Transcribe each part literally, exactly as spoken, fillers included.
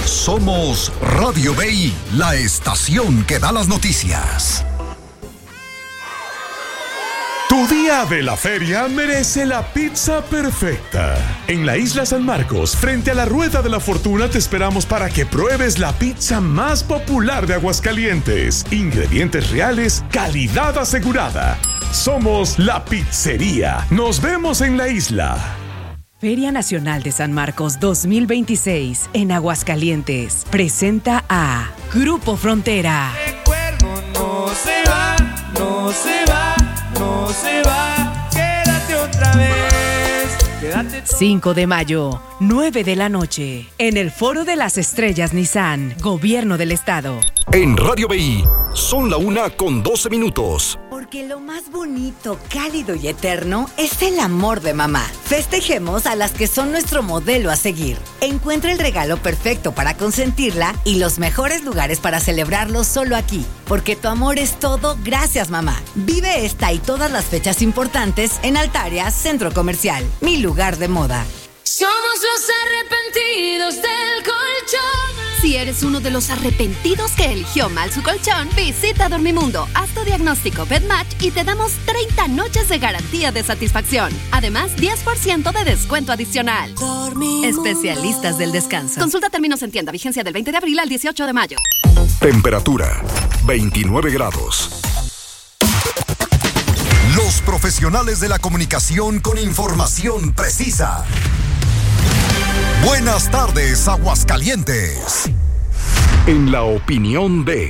Somos Radio B I, la estación que da las noticias. Tu día de la feria merece la pizza perfecta. En la Isla San Marcos, frente a la Rueda de la Fortuna, te esperamos para que pruebes la pizza más popular de Aguascalientes. Ingredientes reales, calidad asegurada. Somos la pizzería. Nos vemos en la isla. Feria Nacional de San Marcos dos mil veintiséis en Aguascalientes presenta a Grupo Frontera. Recuerdo no se va, no se va, no se va, quédate otra vez, quédate. cinco de mayo, nueve de la noche, en el Foro de las Estrellas Nissan, Gobierno del Estado. En Radio B I, son la una con doce minutos. Porque lo más bonito, cálido y eterno es el amor de mamá. Festejemos a las que son nuestro modelo a seguir. Encuentra el regalo perfecto para consentirla y los mejores lugares para celebrarlo solo aquí. Porque tu amor es todo, gracias mamá. Vive esta y todas las fechas importantes en Altaria, Centro Comercial, mi lugar de moda. Somos los arrepentidos del colchón. Si eres uno de los arrepentidos que eligió mal su colchón, visita Dormimundo, haz tu diagnóstico BedMatch y te damos treinta noches de garantía de satisfacción. Además, diez por ciento de descuento adicional. Dormimundo. Especialistas del descanso. Consulta términos en tienda. Vigencia del veinte de abril al dieciocho de mayo. Temperatura, veintinueve grados. Los profesionales de la comunicación con información precisa. Buenas tardes, Aguascalientes. En la opinión de...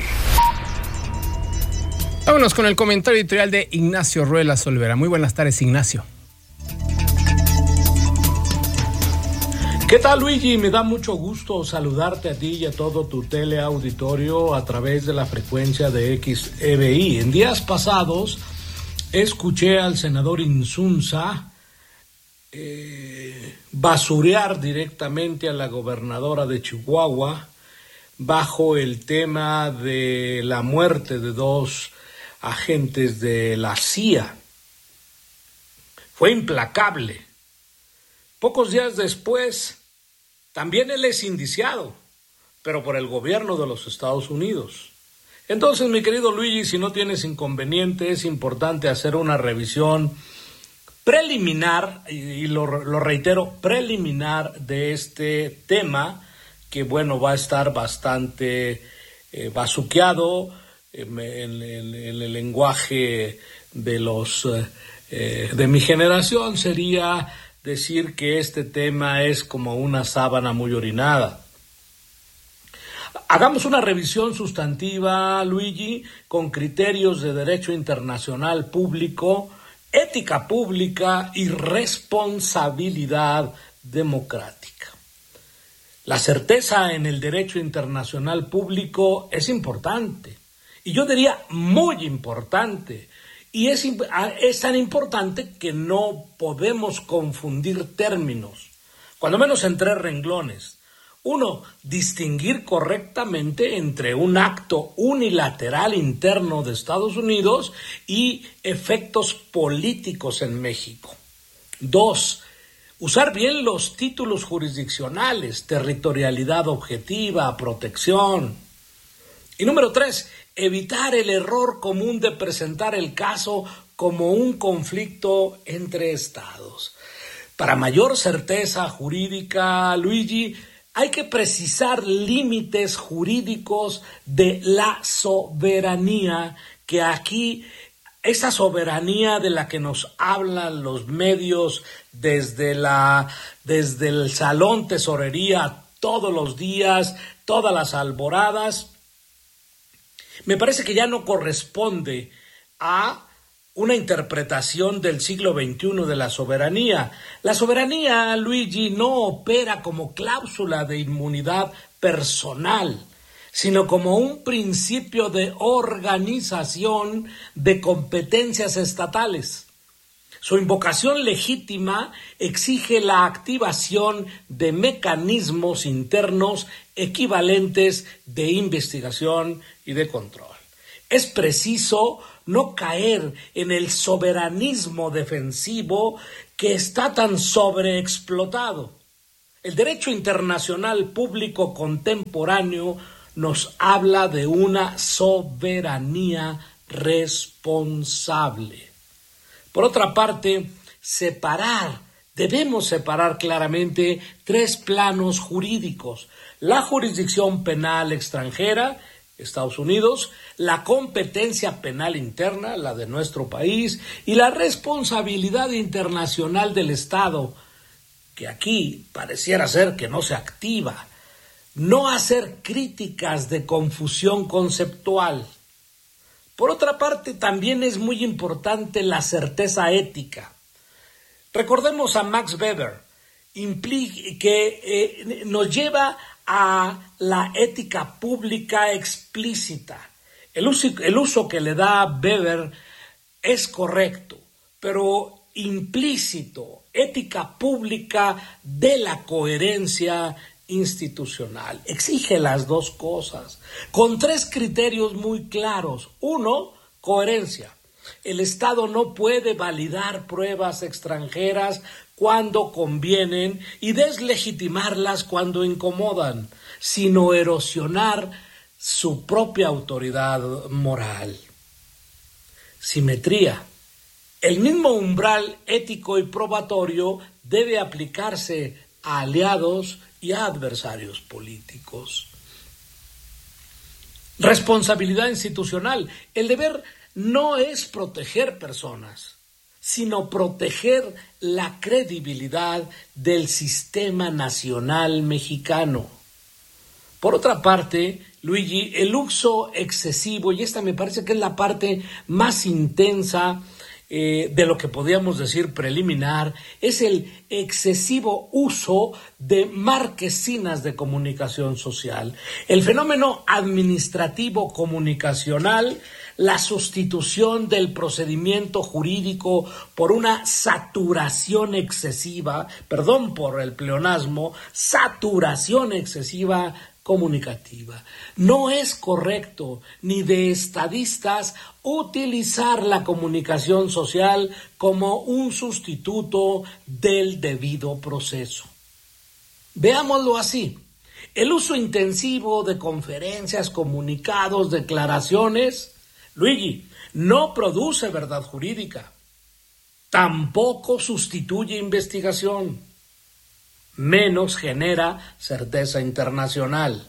Vámonos con el comentario editorial de Ignacio Ruelas Olvera. Muy buenas tardes, Ignacio. ¿Qué tal, Luigi? Me da mucho gusto saludarte a ti y a todo tu teleauditorio a través de la frecuencia de X E B I. En días pasados escuché al senador Insunza eh, basurear directamente a la gobernadora de Chihuahua bajo el tema de la muerte de dos agentes de la C I A. Fue implacable. Pocos días después, también él es indiciado, pero por el gobierno de los Estados Unidos. Entonces, mi querido Luigi, si no tienes inconveniente, es importante hacer una revisión preliminar, y lo, lo reitero, preliminar de este tema, que bueno, va a estar bastante eh, bazuqueado en, en, en, en el lenguaje de los eh, de mi generación, sería decir que este tema es como una sábana muy orinada. Hagamos una revisión sustantiva, Luigi, con criterios de derecho internacional público, ética pública y responsabilidad democrática. La certeza en el derecho internacional público es importante, y yo diría muy importante, y es, es tan importante que no podemos confundir términos, cuando menos en tres renglones. Uno, distinguir correctamente entre un acto unilateral interno de Estados Unidos y efectos políticos en México. Dos, usar bien los títulos jurisdiccionales, territorialidad objetiva, protección. Y número tres, evitar el error común de presentar el caso como un conflicto entre estados. Para mayor certeza jurídica, Luigi, hay que precisar límites jurídicos de la soberanía, que aquí, esa soberanía de la que nos hablan los medios desde, la, desde el Salón Tesorería todos los días, todas las alboradas, me parece que ya no corresponde a una interpretación del siglo veintiuno de la soberanía. La soberanía, Luigi, no opera como cláusula de inmunidad personal, sino como un principio de organización de competencias estatales. Su invocación legítima exige la activación de mecanismos internos equivalentes de investigación y de control. Es preciso no caer en el soberanismo defensivo que está tan sobreexplotado. El derecho internacional público contemporáneo nos habla de una soberanía responsable. Por otra parte, separar, debemos separar claramente tres planos jurídicos: la jurisdicción penal extranjera, Estados Unidos, la competencia penal interna, la de nuestro país, y la responsabilidad internacional del Estado, que aquí pareciera ser que no se activa. No hacer críticas de confusión conceptual. Por otra parte, también es muy importante la certeza ética. Recordemos a Max Weber, que eh, nos lleva a la ética pública explícita. El uso, el uso que le da Weber es correcto, pero implícito, ética pública de la coherencia institucional. Exige las dos cosas, con tres criterios muy claros. Uno, coherencia. El Estado no puede validar pruebas extranjeras cuando convienen y deslegitimarlas cuando incomodan, sino erosionar su propia autoridad moral. Simetría. El mismo umbral ético y probatorio debe aplicarse a aliados y a adversarios políticos. Responsabilidad institucional. El deber no es proteger personas, sino proteger la credibilidad del sistema nacional mexicano. Por otra parte, Luigi, el uso excesivo, y esta me parece que es la parte más intensa Eh, de lo que podríamos decir preliminar, es el excesivo uso de marquesinas de comunicación social. El fenómeno administrativo comunicacional, la sustitución del procedimiento jurídico por una saturación excesiva, perdón por el pleonasmo, saturación excesiva comunicativa. No es correcto ni de estadistas utilizar la comunicación social como un sustituto del debido proceso. Veámoslo así. El uso intensivo de conferencias, comunicados, declaraciones, Luigi, no produce verdad jurídica. Tampoco sustituye investigación. Menos genera certeza internacional.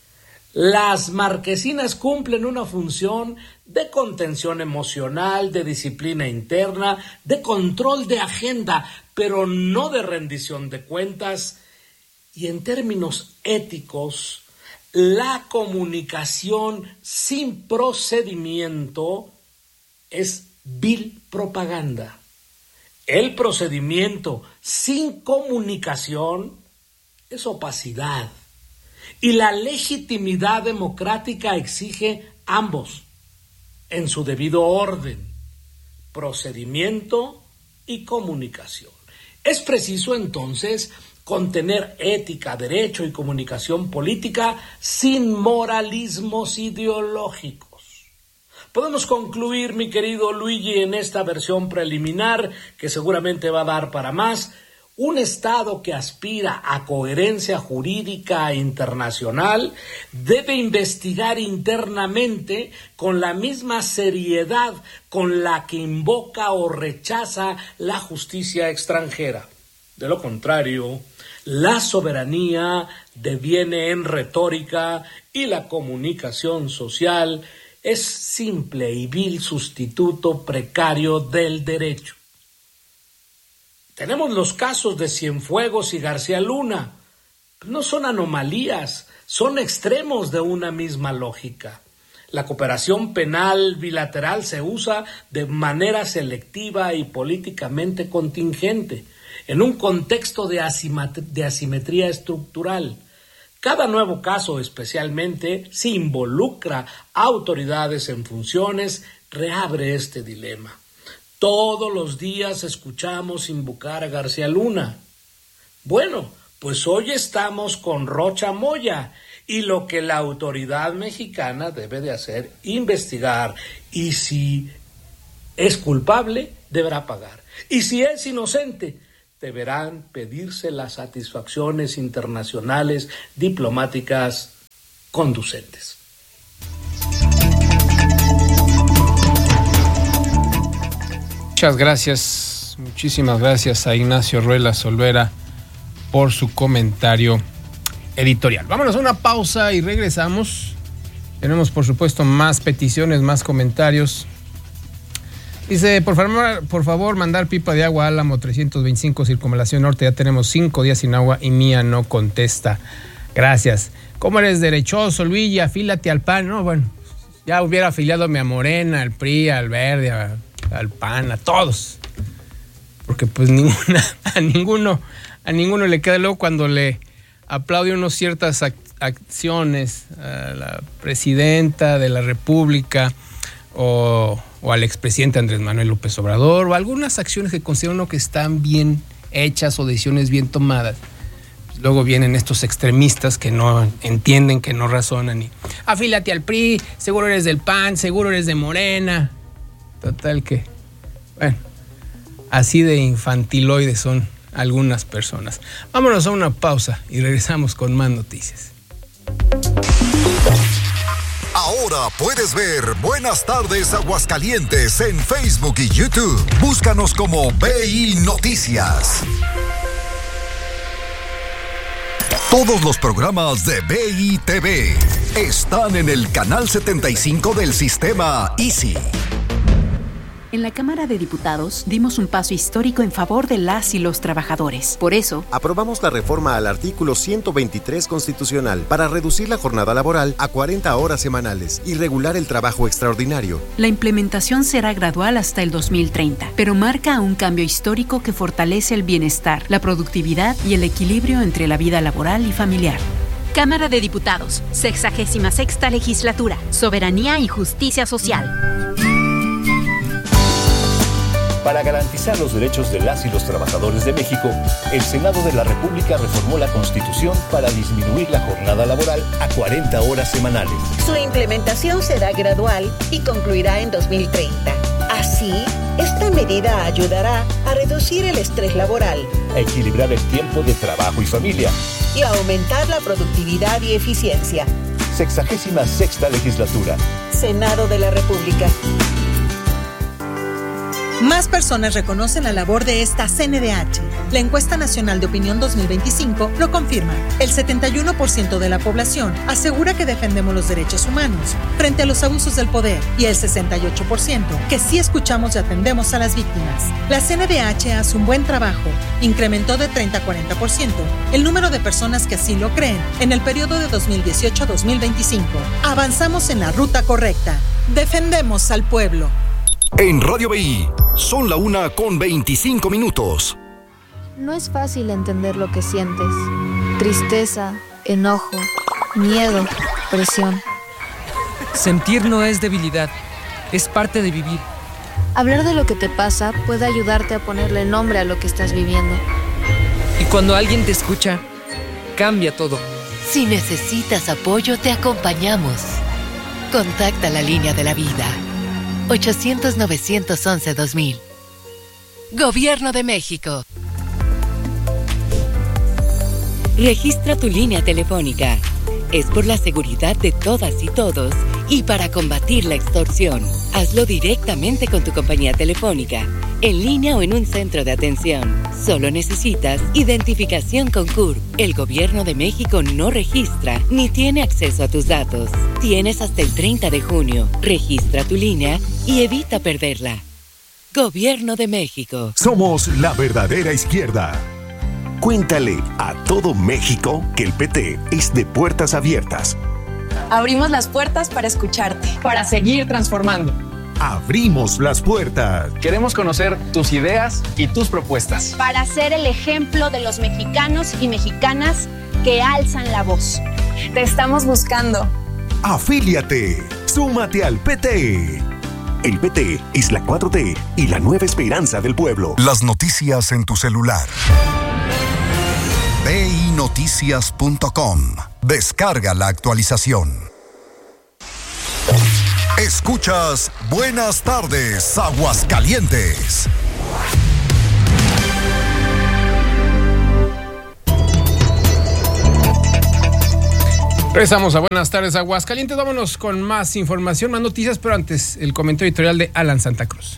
Las marquesinas cumplen una función de contención emocional, de disciplina interna, de control de agenda, pero no de rendición de cuentas. Y en términos éticos, la comunicación sin procedimiento es vil propaganda. El procedimiento sin comunicación es opacidad. Y la legitimidad democrática exige ambos, en su debido orden, procedimiento y comunicación. Es preciso entonces contener ética, derecho y comunicación política sin moralismos ideológicos. Podemos concluir, mi querido Luigi, en esta versión preliminar, que seguramente va a dar para más, un Estado que aspira a coherencia jurídica internacional debe investigar internamente con la misma seriedad con la que invoca o rechaza la justicia extranjera. De lo contrario, la soberanía deviene en retórica y la comunicación social es simple y vil sustituto precario del derecho. Tenemos los casos de Cienfuegos y García Luna. No son anomalías, son extremos de una misma lógica. La cooperación penal bilateral se usa de manera selectiva y políticamente contingente, en un contexto de, asimet- de asimetría estructural. Cada nuevo caso, especialmente si involucra a autoridades en funciones, reabre este dilema. Todos los días escuchamos invocar a García Luna. Bueno, pues hoy estamos con Rocha Moya y lo que la autoridad mexicana debe de hacer, investigar, y si es culpable, deberá pagar. Y si es inocente, deberán pedirse las satisfacciones internacionales diplomáticas conducentes. Muchas gracias, muchísimas gracias a Ignacio Ruelas Olvera por su comentario editorial. Vámonos a una pausa y regresamos. Tenemos, por supuesto, más peticiones, más comentarios. Dice, por favor, por favor, mandar pipa de agua Álamo trescientos veinticinco, Circunvalación Norte. Ya tenemos cinco días sin agua y Mía no contesta. Gracias. ¿Cómo eres derechoso, Luigi? Afílate al P A N. No, bueno, ya hubiera afiliado a Morena, al P R I, al Verde, a, al P A N, a todos. Porque pues ninguna, a ninguno, a ninguno le queda. Luego cuando le aplaude uno ciertas ac- acciones a la presidenta de la República o, o al expresidente Andrés Manuel López Obrador, o algunas acciones que considera uno que están bien hechas o decisiones bien tomadas, pues luego vienen estos extremistas que no entienden, que no razonan y afílate al P R I, seguro eres del P A N, seguro eres de Morena. Total que, bueno, así de infantiloides son algunas personas. Vámonos a una pausa y regresamos con más noticias. Ahora puedes ver Buenas Tardes Aguascalientes en Facebook y YouTube. Búscanos como B I Noticias. Todos los programas de B I T V están en el canal setenta y cinco del sistema Easy. En la Cámara de Diputados dimos un paso histórico en favor de las y los trabajadores. Por eso, aprobamos la reforma al artículo ciento veintitrés constitucional para reducir la jornada laboral a cuarenta horas semanales y regular el trabajo extraordinario. La implementación será gradual hasta el dos mil treinta, pero marca un cambio histórico que fortalece el bienestar, la productividad y el equilibrio entre la vida laboral y familiar. Cámara de Diputados, sexagésima sexta legislatura, soberanía y justicia social. Para garantizar los derechos de las y los trabajadores de México, el Senado de la República reformó la Constitución para disminuir la jornada laboral a cuarenta horas semanales. Su implementación será gradual y concluirá en dos mil treinta. Así, esta medida ayudará a reducir el estrés laboral, a equilibrar el tiempo de trabajo y familia y a aumentar la productividad y eficiencia. Sexagésima sexta legislatura. Senado de la República. Más personas reconocen la labor de esta C N D H. La Encuesta Nacional de Opinión dos mil veinticinco lo confirma. El setenta y uno por ciento de la población asegura que defendemos los derechos humanos frente a los abusos del poder y el sesenta y ocho por ciento que sí escuchamos y atendemos a las víctimas. La C N D H hace un buen trabajo. Incrementó de treinta a cuarenta por ciento el número de personas que así lo creen en el periodo de dos mil dieciocho a dos mil veinticinco. Avanzamos en la ruta correcta. Defendemos al pueblo. En Radio B I, son la una con veinticinco minutos. No es fácil entender lo que sientes. Tristeza, enojo, miedo, presión. Sentir no es debilidad, es parte de vivir. Hablar de lo que te pasa puede ayudarte a ponerle nombre a lo que estás viviendo. Y cuando alguien te escucha, cambia todo. Si necesitas apoyo, te acompañamos. Contacta la línea de la vida. ochocientos, novecientos once, dos mil. Gobierno de México. Registra tu línea telefónica. Es por la seguridad de todas y todos y para combatir la extorsión. Hazlo directamente con tu compañía telefónica, en línea o en un centro de atención. Solo necesitas identificación con C U R P. El Gobierno de México no registra ni tiene acceso a tus datos. Tienes hasta el treinta de junio. Registra tu línea y evita perderla. Gobierno de México. Somos la verdadera izquierda. Cuéntale a todo México que el P T es de puertas abiertas. Abrimos las puertas para escucharte, para seguir transformando. Abrimos las puertas. Queremos conocer tus ideas y tus propuestas. Para ser el ejemplo de los mexicanos y mexicanas que alzan la voz. Te estamos buscando. Afíliate. Súmate al P T. El P T es la cuatro T y la nueva esperanza del pueblo. Las noticias en tu celular. B I noticias punto com. Descarga la actualización. Escuchas Buenas Tardes Aguascalientes. Regresamos a Buenas tardes, Aguascalientes. Vámonos con más información, más noticias, pero antes el comentario editorial de Alan Santa Cruz.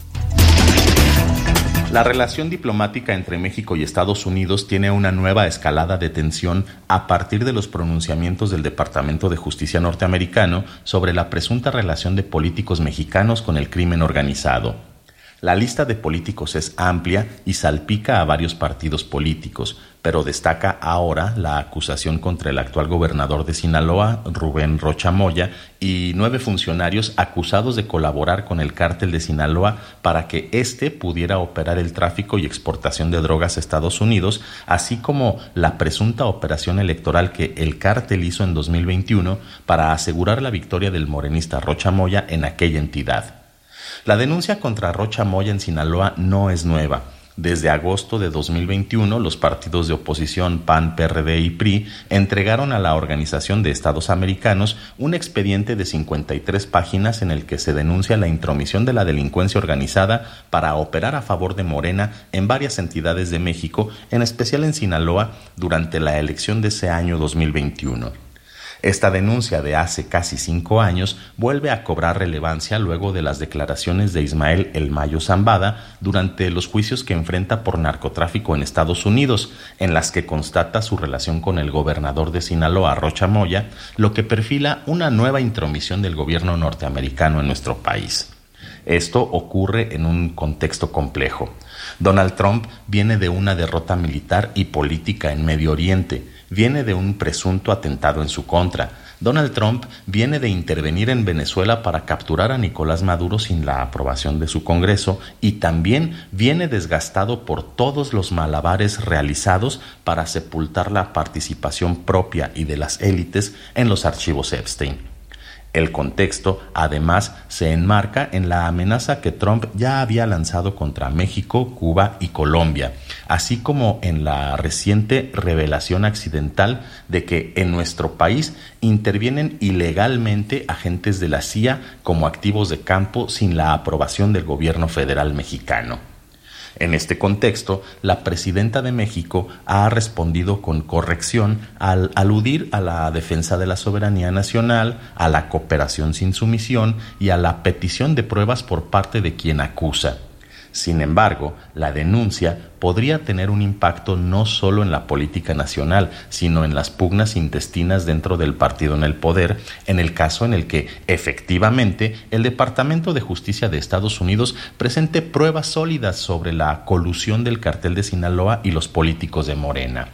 La relación diplomática entre México y Estados Unidos tiene una nueva escalada de tensión a partir de los pronunciamientos del Departamento de Justicia norteamericano sobre la presunta relación de políticos mexicanos con el crimen organizado. La lista de políticos es amplia y salpica a varios partidos políticos, pero destaca ahora la acusación contra el actual gobernador de Sinaloa, Rubén Rocha Moya, y nueve funcionarios acusados de colaborar con el cártel de Sinaloa para que éste pudiera operar el tráfico y exportación de drogas a Estados Unidos, así como la presunta operación electoral que el cártel hizo en dos mil veintiuno para asegurar la victoria del morenista Rocha Moya en aquella entidad. La denuncia contra Rocha Moya en Sinaloa no es nueva. Desde agosto de dos mil veintiuno, los partidos de oposición P A N, P R D y P R I entregaron a la Organización de Estados Americanos un expediente de cincuenta y tres páginas en el que se denuncia la intromisión de la delincuencia organizada para operar a favor de Morena en varias entidades de México, en especial en Sinaloa, durante la elección de ese año dos mil veintiuno. Esta denuncia de hace casi cinco años vuelve a cobrar relevancia luego de las declaraciones de Ismael El Mayo Zambada durante los juicios que enfrenta por narcotráfico en Estados Unidos, en las que constata su relación con el gobernador de Sinaloa, Rocha Moya, lo que perfila una nueva intromisión del gobierno norteamericano en nuestro país. Esto ocurre en un contexto complejo. Donald Trump viene de una derrota militar y política en Medio Oriente, viene de un presunto atentado en su contra. Donald Trump viene de intervenir en Venezuela para capturar a Nicolás Maduro sin la aprobación de su Congreso y también viene desgastado por todos los malabares realizados para sepultar la participación propia y de las élites en los archivos Epstein. El contexto, además, se enmarca en la amenaza que Trump ya había lanzado contra México, Cuba y Colombia, así como en la reciente revelación accidental de que en nuestro país intervienen ilegalmente agentes de la C I A como activos de campo sin la aprobación del gobierno federal mexicano. En este contexto, la presidenta de México ha respondido con corrección al aludir a la defensa de la soberanía nacional, a la cooperación sin sumisión y a la petición de pruebas por parte de quien acusa. Sin embargo, la denuncia podría tener un impacto no solo en la política nacional, sino en las pugnas intestinas dentro del partido en el poder, en el caso en el que, efectivamente, el Departamento de Justicia de Estados Unidos presente pruebas sólidas sobre la colusión del cartel de Sinaloa y los políticos de Morena.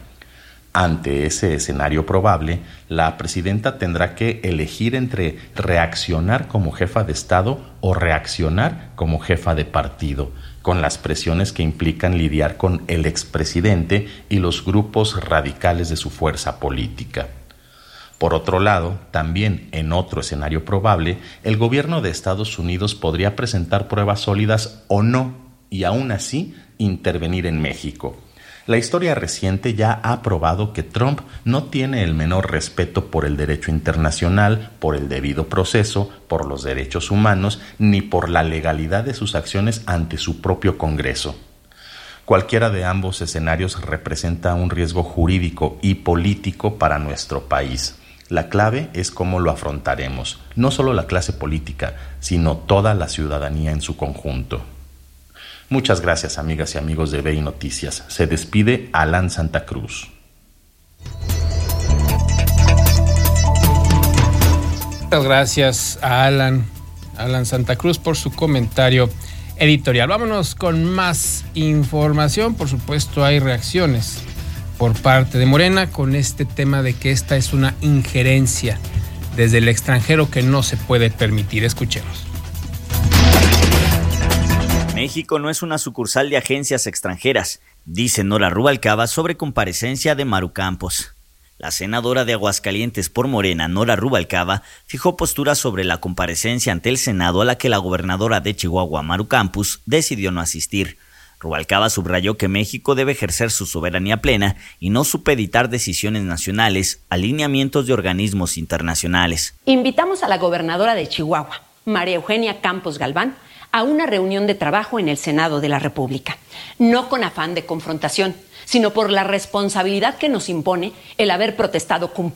Ante ese escenario probable, la presidenta tendrá que elegir entre reaccionar como jefa de Estado o reaccionar como jefa de partido, con las presiones que implican lidiar con el expresidente y los grupos radicales de su fuerza política. Por otro lado, también en otro escenario probable, el gobierno de Estados Unidos podría presentar pruebas sólidas o no, y aún así intervenir en México. La historia reciente ya ha probado que Trump no tiene el menor respeto por el derecho internacional, por el debido proceso, por los derechos humanos, ni por la legalidad de sus acciones ante su propio Congreso. Cualquiera de ambos escenarios representa un riesgo jurídico y político para nuestro país. La clave es cómo lo afrontaremos, no solo la clase política, sino toda la ciudadanía en su conjunto. Muchas gracias, amigas y amigos de B I Noticias. Se despide Alan Santa Cruz. Muchas gracias a Alan, Alan Santa Cruz por su comentario editorial. Vámonos con más información. Por supuesto, hay reacciones por parte de Morena con este tema de que esta es una injerencia desde el extranjero que no se puede permitir. Escuchemos. México no es una sucursal de agencias extranjeras, dice Nora Rubalcaba sobre comparecencia de Maru Campos. La senadora de Aguascalientes por Morena, Nora Rubalcaba, fijó postura sobre la comparecencia ante el Senado a la que la gobernadora de Chihuahua, Maru Campos, decidió no asistir. Rubalcaba subrayó que México debe ejercer su soberanía plena y no supeditar decisiones nacionales a lineamientos de organismos internacionales. Invitamos a la gobernadora de Chihuahua, María Eugenia Campos Galván, a una reunión de trabajo en el Senado de la República, no con afán de confrontación, sino por la responsabilidad que nos impone el haber protestado cumplir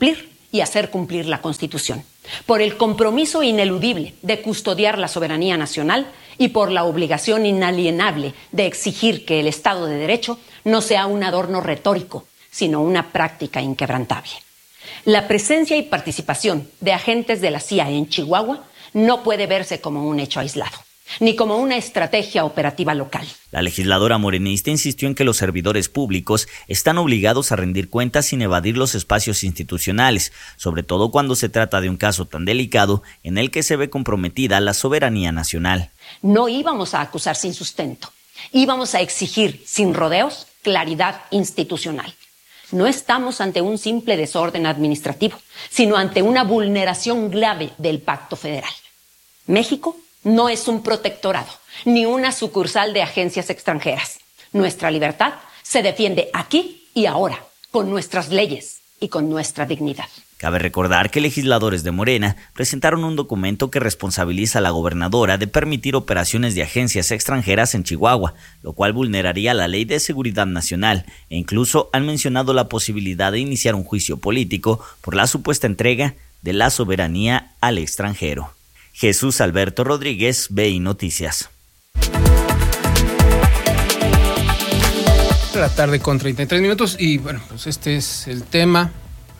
y hacer cumplir la Constitución, por el compromiso ineludible de custodiar la soberanía nacional y por la obligación inalienable de exigir que el Estado de Derecho no sea un adorno retórico, sino una práctica inquebrantable. La presencia y participación de agentes de la C I A en Chihuahua no puede verse como un hecho aislado, ni como una estrategia operativa local. La legisladora morenista insistió en que los servidores públicos están obligados a rendir cuentas sin evadir los espacios institucionales, sobre todo cuando se trata de un caso tan delicado en el que se ve comprometida la soberanía nacional. No íbamos a acusar sin sustento, íbamos a exigir sin rodeos claridad institucional. No estamos ante un simple desorden administrativo, sino ante una vulneración grave del Pacto Federal. México no es un protectorado, ni una sucursal de agencias extranjeras. Nuestra libertad se defiende aquí y ahora, con nuestras leyes y con nuestra dignidad. Cabe recordar que legisladores de Morena presentaron un documento que responsabiliza a la gobernadora de permitir operaciones de agencias extranjeras en Chihuahua, lo cual vulneraría la Ley de Seguridad Nacional, e incluso han mencionado la posibilidad de iniciar un juicio político por la supuesta entrega de la soberanía al extranjero. Jesús Alberto Rodríguez, B I Noticias. La tarde con treinta y tres minutos y bueno, pues este es el tema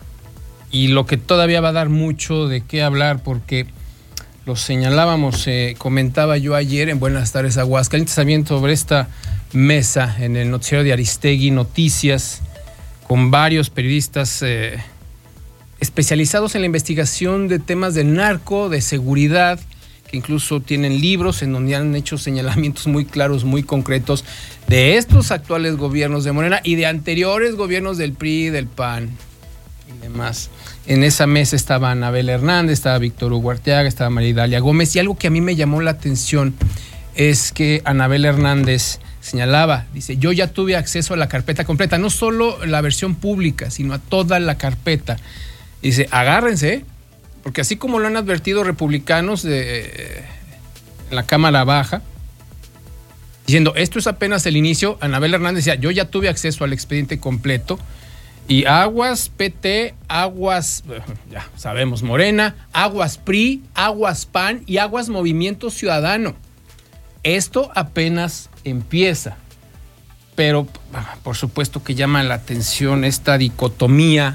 y lo que todavía va a dar mucho de qué hablar porque lo señalábamos, eh, comentaba yo ayer en Buenas Tardes Aguascalientes también sobre esta mesa en el noticiero de Aristegui Noticias con varios periodistas eh, especializados en la investigación de temas del narco, de seguridad, que incluso tienen libros en donde han hecho señalamientos muy claros, muy concretos de estos actuales gobiernos de Morena y de anteriores gobiernos del P R I, del P A N y demás. En esa mesa estaba Anabel Hernández, estaba Víctor Hugo Arteaga, estaba María Idalia Gómez y algo que a mí me llamó la atención es que Anabel Hernández señalaba, dice, yo ya tuve acceso a la carpeta completa, no solo la versión pública, sino a toda la carpeta. Dice, agárrense, porque así como lo han advertido republicanos de, en la Cámara Baja, diciendo, esto es apenas el inicio, Anabel Hernández decía, yo ya tuve acceso al expediente completo, y aguas P T, aguas, ya sabemos, Morena, aguas P R I, aguas P A N y aguas Movimiento Ciudadano. Esto apenas empieza, pero por supuesto que llama la atención esta dicotomía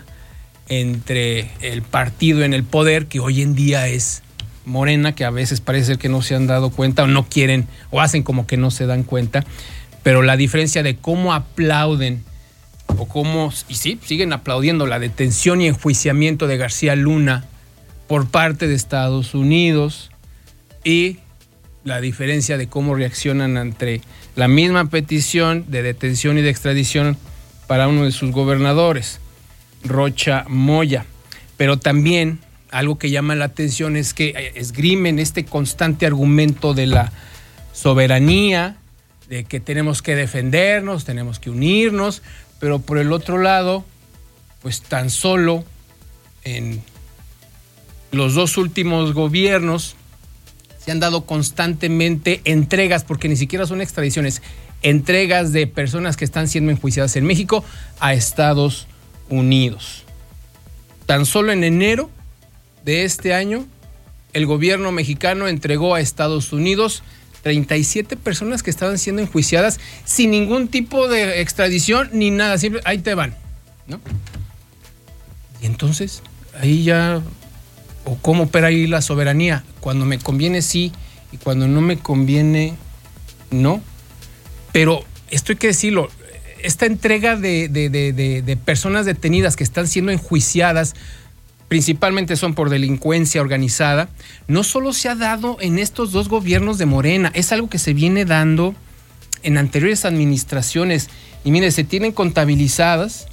entre el partido en el poder, que hoy en día es Morena, que a veces parece ser que no se han dado cuenta o no quieren o hacen como que no se dan cuenta, pero la diferencia de cómo aplauden o cómo, y sí, siguen aplaudiendo la detención y enjuiciamiento de García Luna por parte de Estados Unidos y la diferencia de cómo reaccionan ante la misma petición de detención y de extradición para uno de sus gobernadores, Rocha Moya. Pero también algo que llama la atención es que esgrimen este constante argumento de la soberanía, de que tenemos que defendernos, tenemos que unirnos, pero por el otro lado, pues tan solo en los dos últimos gobiernos se han dado constantemente entregas, porque ni siquiera son extradiciones, entregas de personas que están siendo enjuiciadas en México a Estados Unidos. Tan solo en enero de este año, el gobierno mexicano entregó a Estados Unidos treinta y siete personas que estaban siendo enjuiciadas sin ningún tipo de extradición ni nada, siempre ahí te van, ¿no? Y entonces, ahí ya, o cómo opera ahí la soberanía, cuando me conviene sí y cuando no me conviene no. Pero esto hay que decirlo, esta entrega de, de, de, de, de personas detenidas que están siendo enjuiciadas, principalmente son por delincuencia organizada, no solo se ha dado en estos dos gobiernos de Morena, es algo que se viene dando en anteriores administraciones. Y mire, se tienen contabilizadas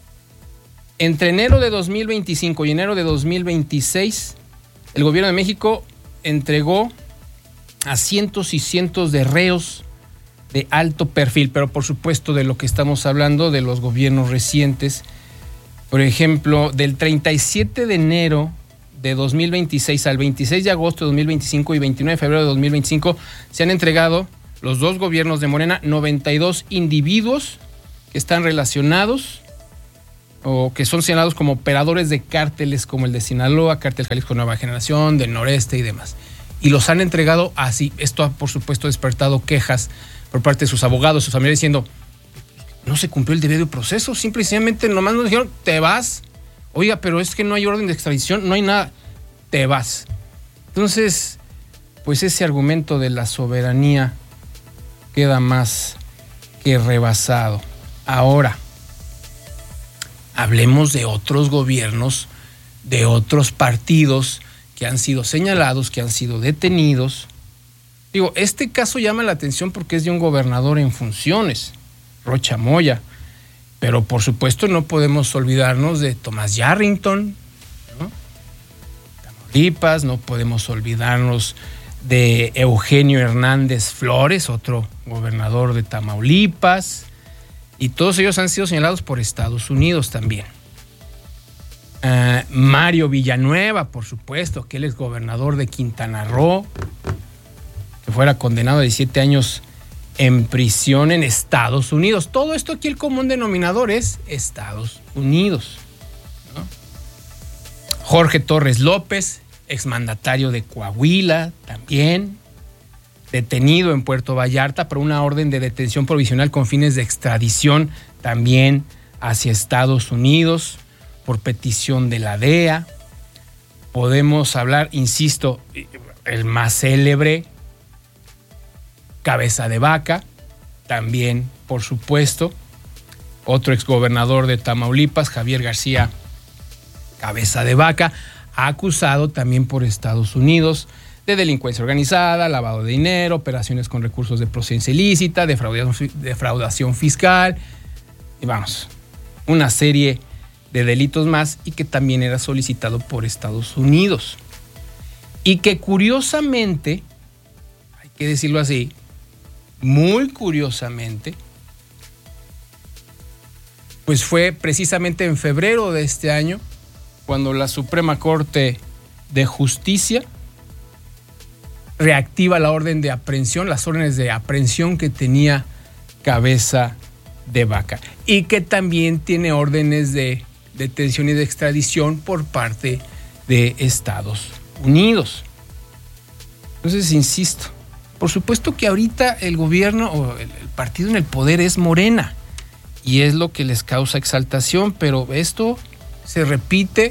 entre enero de dos mil veinticinco y enero de dos mil veintiséis, el gobierno de México entregó a cientos y cientos de reos de alto perfil, pero por supuesto de lo que estamos hablando de los gobiernos recientes. Por ejemplo, del treinta y siete de enero de dos mil veintiséis al veintiséis de agosto de dos mil veinticinco y veintinueve de febrero de dos mil veinticinco se han entregado los dos gobiernos de Morena noventa y dos individuos que están relacionados o que son señalados como operadores de cárteles como el de Sinaloa, Cártel Jalisco Nueva Generación, del Noreste y demás. Y los han entregado así. Esto ha, por supuesto, despertado quejas por parte de sus abogados, sus familiares, diciendo, no se cumplió el debido proceso, simple y sencillamente nomás nos dijeron, te vas. Oiga, pero es que no hay orden de extradición, no hay nada, te vas. Entonces, pues ese argumento de la soberanía queda más que rebasado. Ahora, hablemos de otros gobiernos, de otros partidos que han sido señalados, que han sido detenidos. Digo, este caso llama la atención porque es de un gobernador en funciones, Rocha Moya, pero por supuesto no podemos olvidarnos de Thomas Yarrington, ¿no? Tamaulipas, no podemos olvidarnos de Eugenio Hernández Flores, otro gobernador de Tamaulipas, y todos ellos han sido señalados por Estados Unidos también. Uh, Mario Villanueva, por supuesto, que él es gobernador de Quintana Roo, que fuera condenado a diecisiete años en prisión en Estados Unidos. Todo esto aquí el común denominador es Estados Unidos, ¿no? Jorge Torres López, exmandatario de Coahuila, también detenido en Puerto Vallarta por una orden de detención provisional con fines de extradición también hacia Estados Unidos por petición de la D E A. Podemos hablar, insisto, el más célebre, Cabeza de Vaca, también, por supuesto, otro exgobernador de Tamaulipas, Javier García Cabeza de Vaca, acusado también por Estados Unidos de delincuencia organizada, lavado de dinero, operaciones con recursos de procedencia ilícita, defraudación, defraudación fiscal, y vamos, una serie de delitos más, y que también era solicitado por Estados Unidos. Y que curiosamente, hay que decirlo así, muy curiosamente, pues fue precisamente en febrero de este año cuando la Suprema Corte de Justicia reactiva la orden de aprehensión, las órdenes de aprehensión que tenía Cabeza de Vaca, y que también tiene órdenes de detención y de extradición por parte de Estados Unidos. Entonces, insisto, por supuesto que ahorita el gobierno o el, el partido en el poder es Morena y es lo que les causa exaltación, pero esto se repite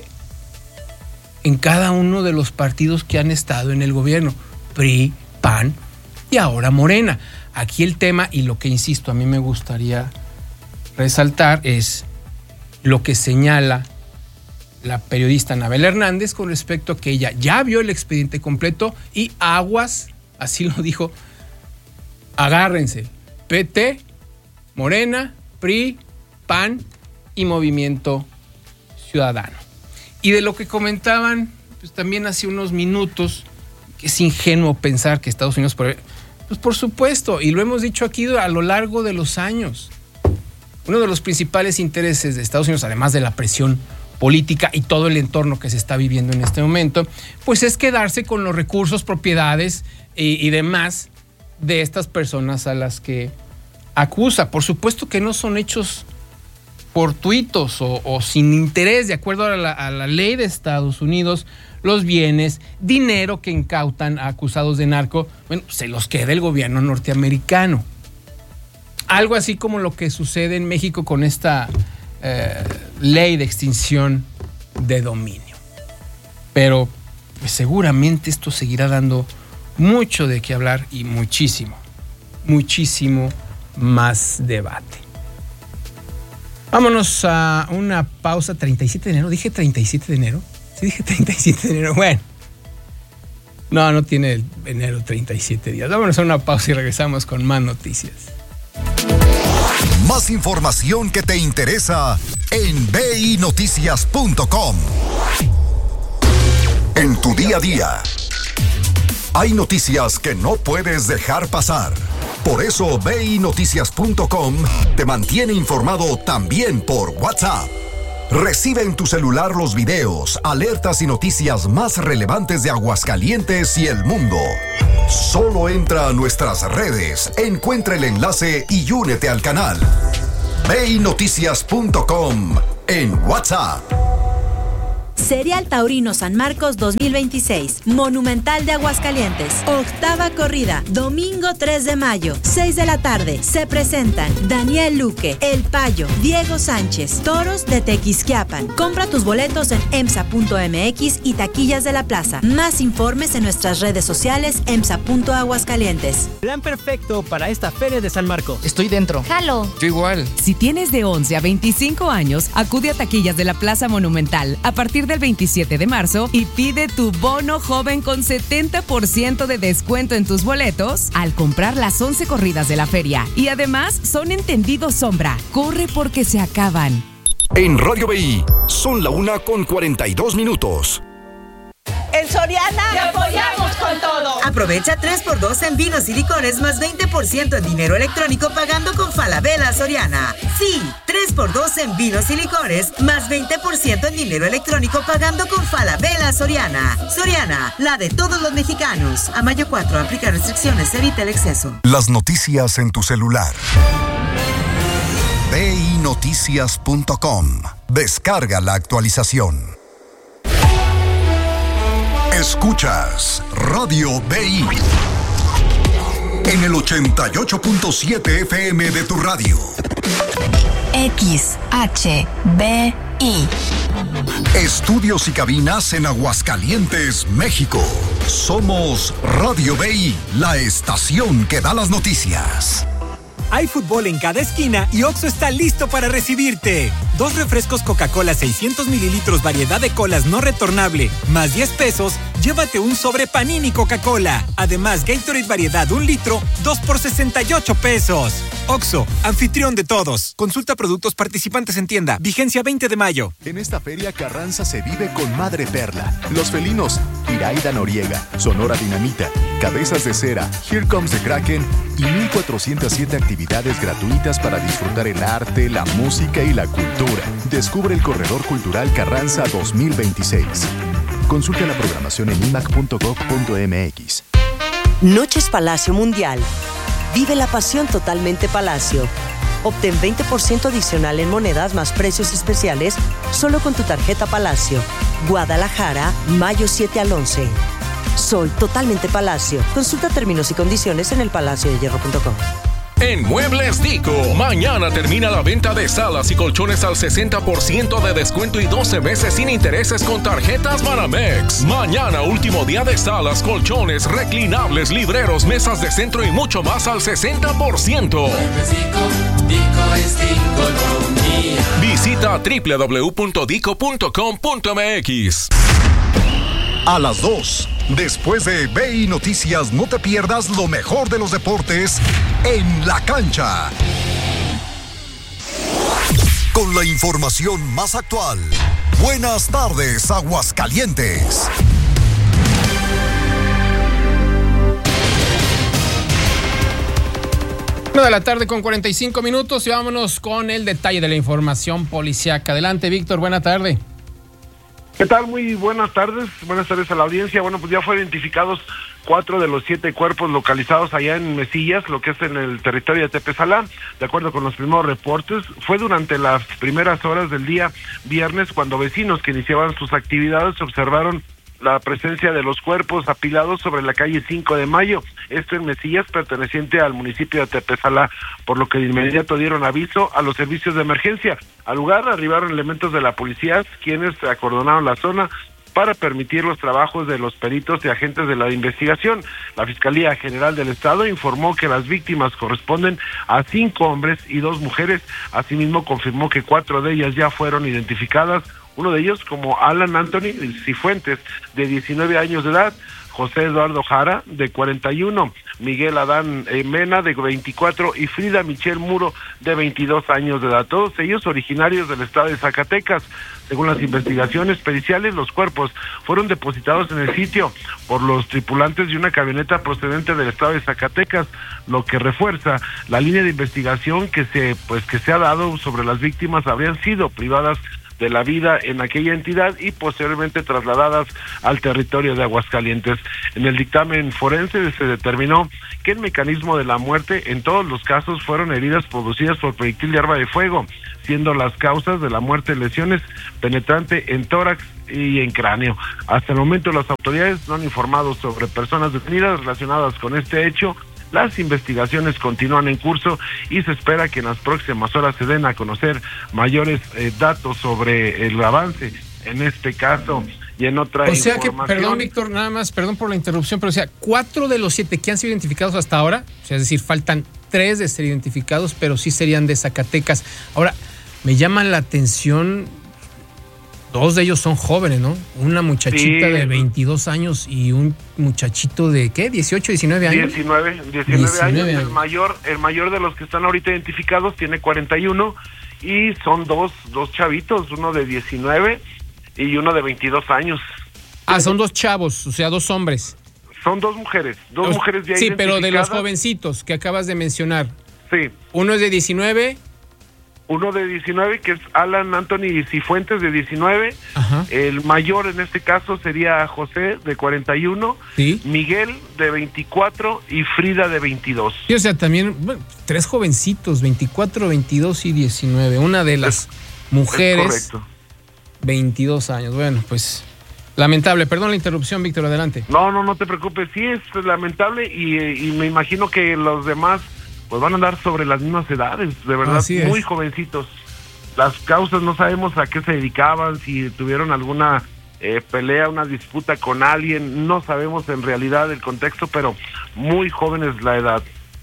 en cada uno de los partidos que han estado en el gobierno, P R I, P A N y ahora Morena. Aquí el tema, y lo que insisto, a mí me gustaría resaltar, es lo que señala la periodista Anabel Hernández con respecto a que ella ya vio el expediente completo y aguas, así lo dijo, agárrense, P T, Morena, P R I, P A N y Movimiento Ciudadano. Y de lo que comentaban pues también hace unos minutos, que es ingenuo pensar que Estados Unidos, pues por supuesto, y lo hemos dicho aquí a lo largo de los años, uno de los principales intereses de Estados Unidos, además de la presión política y todo el entorno que se está viviendo en este momento, pues es quedarse con los recursos, propiedades y, y demás de estas personas a las que acusa. Por supuesto que no son hechos fortuitos o, o sin interés, de acuerdo a la, a la ley de Estados Unidos. Los bienes, dinero que incautan a acusados de narco, bueno, se los queda el gobierno norteamericano. Algo así como lo que sucede en México con esta eh, ley de extinción de dominio. Pero pues seguramente esto seguirá dando mucho de qué hablar y muchísimo, muchísimo más debate. Vámonos a una pausa. treinta y siete de enero, dije treinta y siete de enero. Sí, dije treinta y siete de enero. Bueno, no, no tiene el enero treinta y siete días. Vámonos a una pausa y regresamos con más noticias. Más información que te interesa en b i noticias punto com. En tu día a día, hay noticias que no puedes dejar pasar. Por eso b i noticias punto com te mantiene informado también por WhatsApp. Recibe en tu celular los videos, alertas y noticias más relevantes de Aguascalientes y el mundo. Solo entra a nuestras redes, encuentra el enlace y únete al canal. b i noticias punto com en WhatsApp. Serial Taurino San Marcos dos mil veintiséis, Monumental de Aguascalientes, octava corrida, domingo tres de mayo, seis de la tarde. Se presentan Daniel Luque, El Payo, Diego Sánchez, Toros de Tequisquiapan. Compra tus boletos en emsa punto m x y taquillas de la plaza. Más informes en nuestras redes sociales emsa punto aguascalientes. Plan perfecto para esta feria de San Marcos. Estoy dentro. Jalo. Yo igual. Si tienes de once a veinticinco años, acude a taquillas de la Plaza Monumental a partir del veintisiete de marzo y pide tu bono joven con setenta por ciento de descuento en tus boletos al comprar las once corridas de la feria. Y además son entendidos sombra. Corre porque se acaban. En Radio B I, son la una con cuarenta y dos minutos. En Soriana te apoyamos con todo. Aprovecha tres por dos en vinos y licores más veinte por ciento en dinero electrónico pagando con Falabella Soriana. Sí, tres por dos en vinos y licores más veinte por ciento en dinero electrónico pagando con Falabella Soriana. Soriana, la de todos los mexicanos. A mayo cuatro, aplica restricciones, evita el exceso. Las noticias en tu celular. B I noticias punto com. Descarga la actualización. Escuchas Radio B I en el ochenta y ocho punto siete F M de tu radio. X H B I. Estudios y cabinas en Aguascalientes, México. Somos Radio B I, la estación que da las noticias. Hay fútbol en cada esquina y Oxxo está listo para recibirte. Dos refrescos Coca-Cola seiscientos mililitros variedad de colas no retornable, más diez pesos, llévate un sobre Panini Coca-Cola. Además, Gatorade variedad un litro, dos por sesenta y ocho pesos. Oxxo, anfitrión de todos. Consulta productos participantes en tienda. Vigencia veinte de mayo. En esta feria Carranza se vive con Madre Perla. Los felinos, Iraida Noriega, Sonora Dinamita, Cabezas de Cera, Here Comes the Kraken y mil cuatrocientas siete actividades gratuitas para disfrutar el arte, la música y la cultura. Descubre el Corredor Cultural Carranza dos mil veintiséis. Consulta la programación en i m a c punto gov punto m x. Noches Palacio Mundial. Vive la pasión totalmente Palacio. Obtén veinte por ciento adicional en monedas más precios especiales solo con tu tarjeta Palacio. Guadalajara, mayo siete al once. Soy totalmente Palacio. Consulta términos y condiciones en el palacio de hierro punto com. En Muebles Dico, mañana termina la venta de salas y colchones al sesenta por ciento de descuento y doce meses sin intereses con tarjetas Banamex. Mañana, último día de salas, colchones, reclinables, libreros, mesas de centro y mucho más al sesenta por ciento. Muebles Dico, Dico es Diconomía. Visita doble u doble u doble u punto dico punto com punto m x. A las dos, después de B I Noticias, no te pierdas lo mejor de los deportes en la cancha. Con la información más actual. Buenas tardes, Aguascalientes. Una de la tarde con cuarenta y cinco minutos y vámonos con el detalle de la información policíaca. Adelante, Víctor, buena tarde. ¿Qué tal? Muy buenas tardes, buenas tardes a la audiencia. Bueno, pues ya fueron identificados cuatro de los siete cuerpos localizados allá en Mesillas, lo que es en el territorio de Tepezalá. De acuerdo con los primeros reportes, fue durante las primeras horas del día viernes cuando vecinos que iniciaban sus actividades observaron la presencia de los cuerpos apilados sobre la calle cinco de mayo, esto en Mesillas, perteneciente al municipio de Tepezalá, por lo que de inmediato dieron aviso a los servicios de emergencia. Al lugar arribaron elementos de la policía, quienes acordonaron la zona para permitir los trabajos de los peritos y agentes de la investigación. La Fiscalía General del Estado informó que las víctimas corresponden a cinco hombres y dos mujeres. Asimismo, confirmó que cuatro de ellas ya fueron identificadas, uno de ellos como Alan Anthony Cifuentes, de diecinueve años de edad, José Eduardo Jara, de cuarenta y uno, Miguel Adán Mena, de veinticuatro, y Frida Michelle Muro, de veintidós años de edad, todos ellos originarios del estado de Zacatecas. Según las investigaciones periciales, los cuerpos fueron depositados en el sitio por los tripulantes de una camioneta procedente del estado de Zacatecas, lo que refuerza la línea de investigación que se, pues, que se ha dado sobre las víctimas habrían sido privadas de la vida en aquella entidad y posteriormente trasladadas al territorio de Aguascalientes. En el dictamen forense se determinó que el mecanismo de la muerte en todos los casos fueron heridas producidas por proyectil de arma de fuego. siendo las causas de la muerte lesiones penetrantes en tórax y en cráneo. Hasta el momento las autoridades no han informado sobre personas detenidas relacionadas con este hecho. Las investigaciones continúan en curso y se espera que en las próximas horas se den a conocer mayores eh, datos sobre el avance en este caso y en otra o sea información. Que, perdón Víctor, nada más, perdón por la interrupción, pero o sea, cuatro de los siete que han sido identificados hasta ahora, o sea, es decir, faltan tres de ser identificados, pero sí serían de Zacatecas. Ahora, me llaman la atención, dos de ellos son jóvenes, ¿no? Una muchachita sí. de veintidós años y un muchachito de, ¿qué? ¿dieciocho, diecinueve años? diecinueve, diecinueve años. El mayor, el mayor de los que están ahorita identificados tiene cuarenta y uno y son dos, dos chavitos, uno de diecinueve y uno de veintidós años. Ah, son dos chavos, o sea, dos hombres. Son dos mujeres, dos los, mujeres ya sí, pero de los jovencitos que acabas de mencionar. Sí. Uno es de diecinueve. Uno de diecinueve, que es Alan Anthony Cifuentes, de diecinueve. Ajá. El mayor en este caso sería José, de cuarenta y uno. Sí. Miguel, de veinticuatro. Y Frida, de veintidós. Sí, o sea, también, bueno, tres jovencitos, veinticuatro, veintidós y diecinueve. Una de las es, mujeres, es correcto. veintidós años. Bueno, pues, lamentable. Perdón la interrupción, Víctor, adelante. No, no, no te preocupes. Sí, es lamentable y, y me imagino que los demás pues van a andar sobre las mismas edades, de verdad, muy jovencitos. Las causas no sabemos a qué se dedicaban, si tuvieron alguna eh, pelea, una disputa con alguien, no sabemos en realidad el contexto, pero muy jóvenes la edad.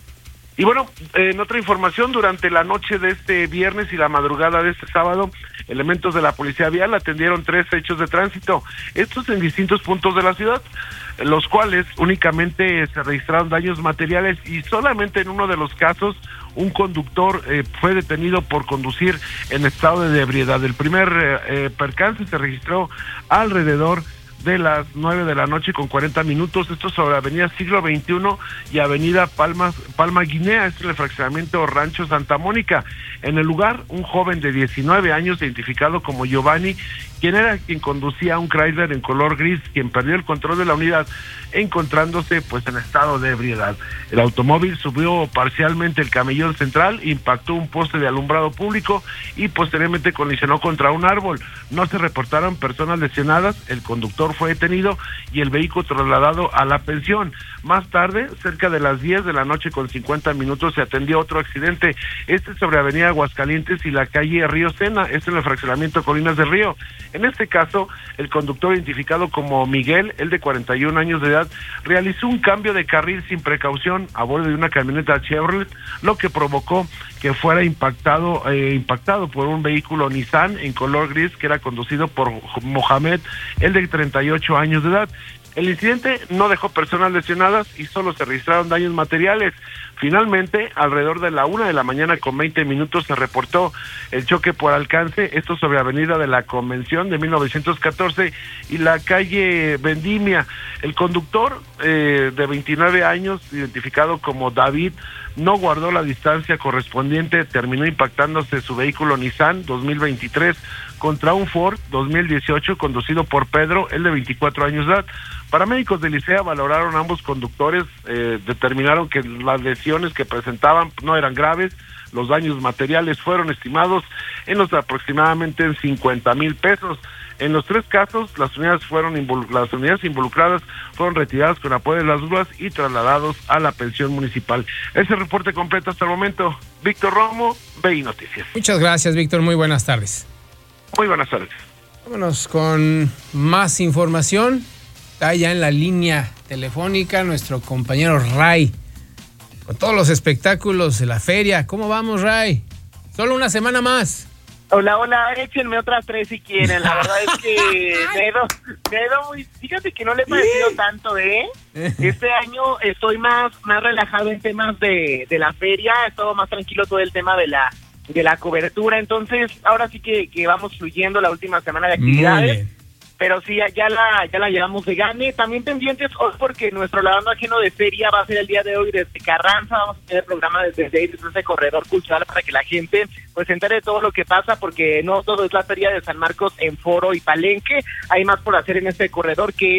Y bueno, en otra información, durante la noche de este viernes y la madrugada de este sábado, elementos de la Policía Vial atendieron tres hechos de tránsito, estos en distintos puntos de la ciudad, los cuales únicamente se registraron daños materiales y solamente en uno de los casos un conductor eh, fue detenido por conducir en estado de ebriedad. El primer eh, eh, percance se registró alrededor de las nueve de la noche con cuarenta minutos, esto sobre Avenida Siglo veintiuno y Avenida Palmas, Palma Guinea, este es el fraccionamiento Rancho Santa Mónica. En el lugar, un joven de diecinueve años, identificado como Giovanni, quien era quien conducía un Chrysler en color gris, quien perdió el control de la unidad, encontrándose pues en estado de ebriedad. El automóvil subió parcialmente el camellón central, impactó un poste de alumbrado público y posteriormente colisionó contra un árbol. No se reportaron personas lesionadas, el conductor fue detenido y el vehículo trasladado a la pensión. Más tarde, cerca de las diez de la noche con cincuenta minutos, se atendió otro accidente, este sobre Avenida Aguascalientes y la calle Río Sena, este en el fraccionamiento Colinas del Río. En este caso, el conductor identificado como Miguel, el de cuarenta y un años de edad, realizó un cambio de carril sin precaución a bordo de una camioneta Chevrolet, lo que provocó que fuera impactado eh, impactado por un vehículo Nissan en color gris que era conducido por Mohamed, el de treinta y ocho años de edad. El incidente no dejó personas lesionadas y solo se registraron daños materiales. Finalmente, alrededor de la una de la mañana con veinte minutos se reportó el choque por alcance, esto sobre Avenida de la Convención de mil novecientos catorce y la calle Vendimia. El conductor eh, de veintinueve años, identificado como David, no guardó la distancia correspondiente, terminó impactándose su vehículo Nissan dos mil veintitrés contra un Ford dos mil dieciocho conducido por Pedro, el de veinticuatro años de edad. Paramédicos de Licea valoraron a ambos conductores, eh, determinaron que las lesiones que presentaban no eran graves, los daños materiales fueron estimados en los aproximadamente en cincuenta mil pesos. En los tres casos, las unidades fueron involu- las unidades involucradas fueron retiradas con apoyo de las grúas y trasladados a la pensión municipal. Ese reporte completo hasta el momento. Víctor Romo, B I Noticias. Muchas gracias, Víctor. Muy buenas tardes. Muy buenas tardes. Vámonos con más información. Está ya en la línea telefónica nuestro compañero Ray, con todos los espectáculos de la feria. ¿Cómo vamos, Ray? Solo una semana más. Hola, hola, échenme otras tres si quieren. La verdad es que me he ido, me he ido muy... Fíjate que no le he parecido tanto, ¿eh? Este año estoy más, más relajado en temas de, de la feria. He estado más tranquilo todo el tema de la de la cobertura. Entonces, ahora sí que, que vamos fluyendo la última semana de actividades. Pero sí, ya, ya la ya la llevamos de gane. También pendientes hoy porque nuestro lavando ajeno de feria va a ser el día de hoy desde Carranza. Vamos a tener programa desde, desde ese corredor cultural para que la gente pues se entere de todo lo que pasa, porque no todo es la feria de San Marcos en Foro y Palenque. Hay más por hacer en este corredor, que es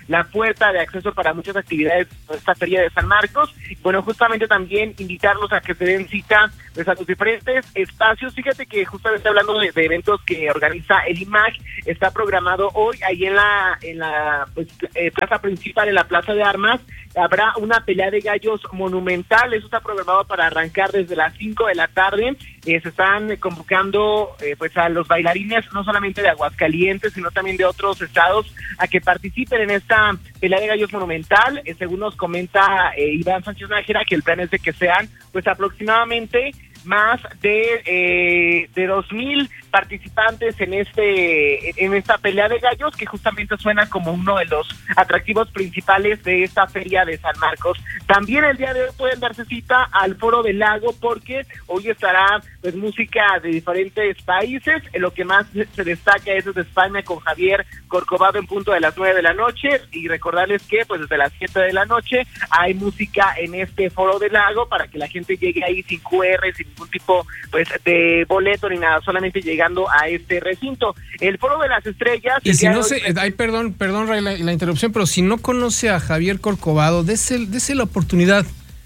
la puerta de acceso para muchas actividades de esta Feria de San Marcos. Bueno, justamente también invitarlos a que se den cita pues, a los diferentes espacios. Fíjate que justamente hablando de, de eventos que organiza el I M A C, está programado hoy ahí en la en la pues, eh, plaza principal, en la Plaza de Armas, habrá una pelea de gallos monumental. Eso está programado para arrancar desde las cinco de la tarde. Eh, se están convocando eh, pues a los bailarines, no solamente de Aguascalientes, sino también de otros estados, a que participen en esta pelea de gallos monumental. Eh, según nos comenta eh, Iván Sánchez Nájera, que el plan es de que sean pues aproximadamente más de eh, de dos mil participantes en este en esta pelea de gallos, que justamente suena como uno de los atractivos principales de esta Feria de San Marcos. También el día de hoy pueden darse cita al Foro del Lago, porque hoy estará pues música de diferentes países. Lo que más se destaca es desde España, con Javier Corcovado en punto de las nueve de la noche, y recordarles que pues desde las siete de la noche hay música en este Foro del Lago para que la gente llegue ahí sin Q R, sin ningún tipo pues de boleto ni nada, solamente llegando a este recinto. El Foro de las Estrellas. Y si no se, ay, perdón, perdón, Ray, la, la interrupción, pero si no conoce a Javier Corcovado, dese, dese la oportunidad.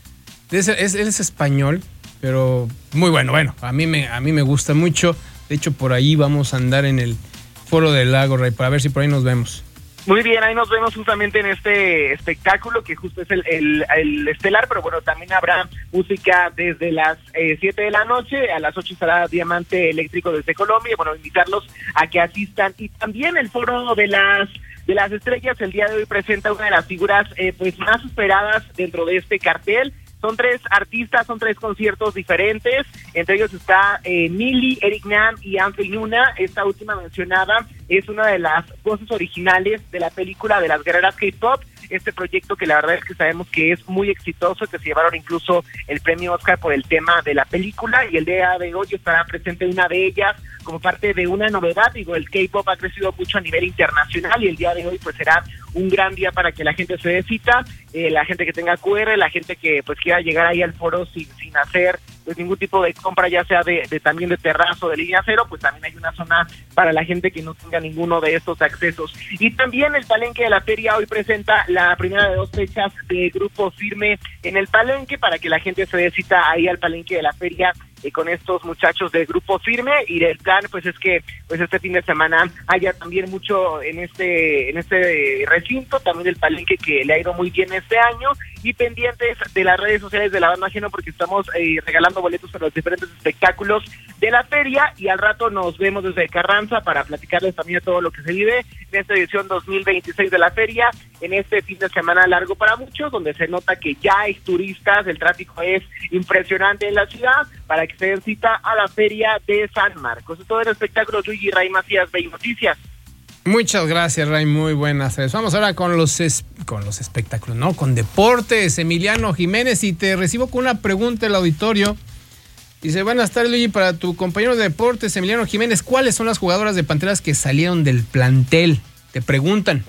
Dese, es, él es español, pero muy bueno, bueno, a mí me, a mí me gusta mucho. De hecho, por ahí vamos a andar en el Foro del Lago, Ray, para ver si por ahí nos vemos. Muy bien, ahí nos vemos justamente en este espectáculo, que justo es el, el, el estelar, pero bueno, también habrá música desde las eh, siete de la noche, a las ocho estará Diamante Eléctrico desde Colombia, y bueno, invitarlos a que asistan. Y también el Foro de las de las Estrellas el día de hoy presenta una de las figuras eh, pues más esperadas dentro de este cartel. Son tres artistas, son tres conciertos diferentes. Entre ellos está eh, Nili, Eric Nam y Anthony Luna. Esta última mencionada es una de las voces originales de la película de las guerreras K-pop. Este proyecto que la verdad es que sabemos que es muy exitoso, que se llevaron incluso el premio Oscar por el tema de la película, y el día de hoy estará presente una de ellas como parte de una novedad. Digo, el K-pop ha crecido mucho a nivel internacional, y el día de hoy pues será un gran día para que la gente se dé cita, eh, la gente que tenga Q R, la gente que pues quiera llegar ahí al foro sin, sin hacer pues ningún tipo de compra, ya sea de, de también de terrazo, de línea cero, pues también hay una zona para la gente que no tenga ninguno de estos accesos. Y también el Palenque de la Feria hoy presenta la primera de dos fechas de Grupo Firme en el Palenque, para que la gente se dé cita ahí al Palenque de la Feria eh, con estos muchachos de Grupo Firme. Y el plan pues es que pues este fin de semana haya también mucho en este en este recinto, también el Palenque, que le ha ido muy bien este año. Y pendientes de las redes sociales de La Banda Ajeno, porque estamos eh, regalando boletos para los diferentes espectáculos de la feria, y al rato nos vemos desde Carranza para platicarles también de todo lo que se vive en esta edición dos mil veintiséis de la feria, en este fin de semana largo para muchos, donde se nota que ya hay turistas, el tráfico es impresionante en la ciudad, para que se den cita a la Feria de San Marcos. Todo el espectáculo, Luigi Ray Macías, Bey Noticias. Muchas gracias, Ray, muy buenas tardes. Vamos ahora con los es, con los espectáculos, no, con deportes. Emiliano Jiménez, y te recibo con una pregunta del auditorio. Dice, buenas tardes, Luigi, para tu compañero de deportes, Emiliano Jiménez, ¿cuáles son las jugadoras de Panteras que salieron del plantel? Te preguntan.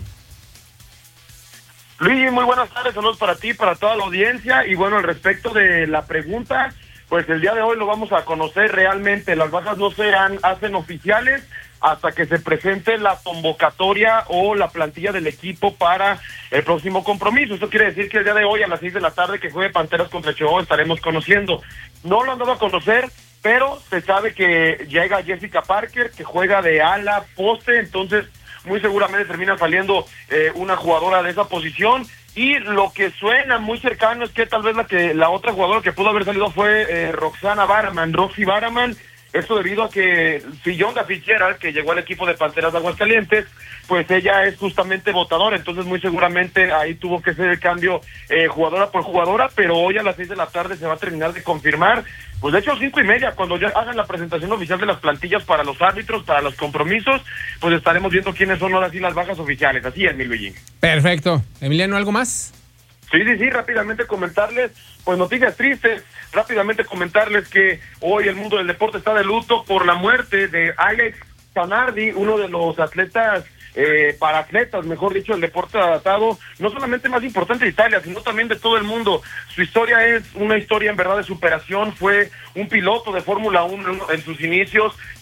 Luigi, muy buenas tardes, saludos para ti, para toda la audiencia. Y bueno, al respecto de la pregunta, pues el día de hoy lo vamos a conocer realmente. Las bajas no se hacen oficiales hasta que se presente la convocatoria o la plantilla del equipo para el próximo compromiso. Esto quiere decir que el día de hoy a las seis de la tarde que juegue Panteras contra Chihuahua estaremos conociendo. No lo han dado a conocer, pero se sabe que llega Jessica Parker, que juega de ala, poste, entonces muy seguramente termina saliendo eh, una jugadora de esa posición. Y lo que suena muy cercano es que tal vez la que la otra jugadora que pudo haber salido fue eh, Roxana Baraman, Roxy Baraman. Esto debido a que Fillonda Fitzgerald, que llegó al equipo de Panteras de Aguascalientes, pues ella es justamente votadora, entonces muy seguramente ahí tuvo que ser el cambio eh, jugadora por jugadora, pero hoy a las seis de la tarde se va a terminar de confirmar. Pues de hecho cinco y media, cuando ya hagan la presentación oficial de las plantillas para los árbitros, para los compromisos, pues estaremos viendo quiénes son ahora sí las bajas oficiales. Así es, mi Luigi. Perfecto. Emiliano, ¿algo más? Sí, sí, sí, rápidamente comentarles, pues noticias tristes, rápidamente comentarles que hoy el mundo del deporte está de luto por la muerte de Alex Zanardi, uno de los atletas, eh, para atletas, mejor dicho, el deporte adaptado, no solamente más importante de Italia, sino también de todo el mundo. Su historia es una historia en verdad de superación, fue un piloto de Fórmula uno en sus inicios,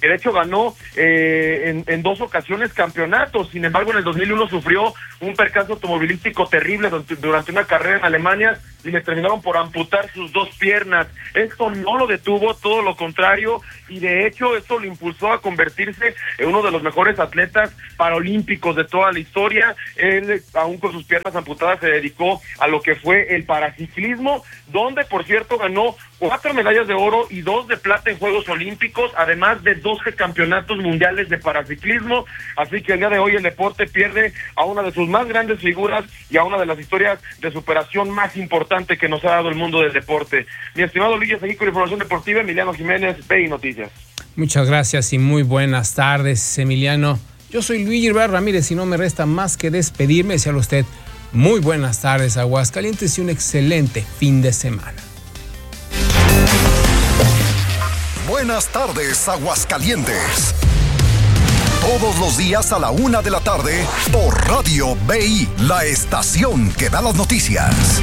que de hecho ganó eh, en, en dos ocasiones campeonatos. Sin embargo, en el dos mil uno sufrió un percance automovilístico terrible durante, durante una carrera en Alemania y le terminaron por amputar sus dos piernas. Esto no lo detuvo, todo lo contrario, y de hecho esto lo impulsó a convertirse en uno de los mejores atletas paralímpicos de toda la historia. Él, aún con sus piernas amputadas, se dedicó a lo que fue el paraciclismo, donde por cierto ganó cuatro medallas de oro y dos de plata en Juegos Olímpicos, además de doce campeonatos mundiales de paraciclismo. Así que el día de hoy el deporte pierde a una de sus más grandes figuras y a una de las historias de superación más importante que nos ha dado el mundo del deporte. Mi estimado Luis, seguí con la información deportiva. Emiliano Jiménez, B I Noticias. Muchas gracias y muy buenas tardes, Emiliano. Yo soy Luis Gilbert Ramírez y no me resta más que despedirme. Desearle a usted muy buenas tardes, Aguascalientes, y un excelente fin de semana. Buenas tardes, Aguascalientes. Todos los días a la una de la tarde por Radio B I, la estación que da las noticias.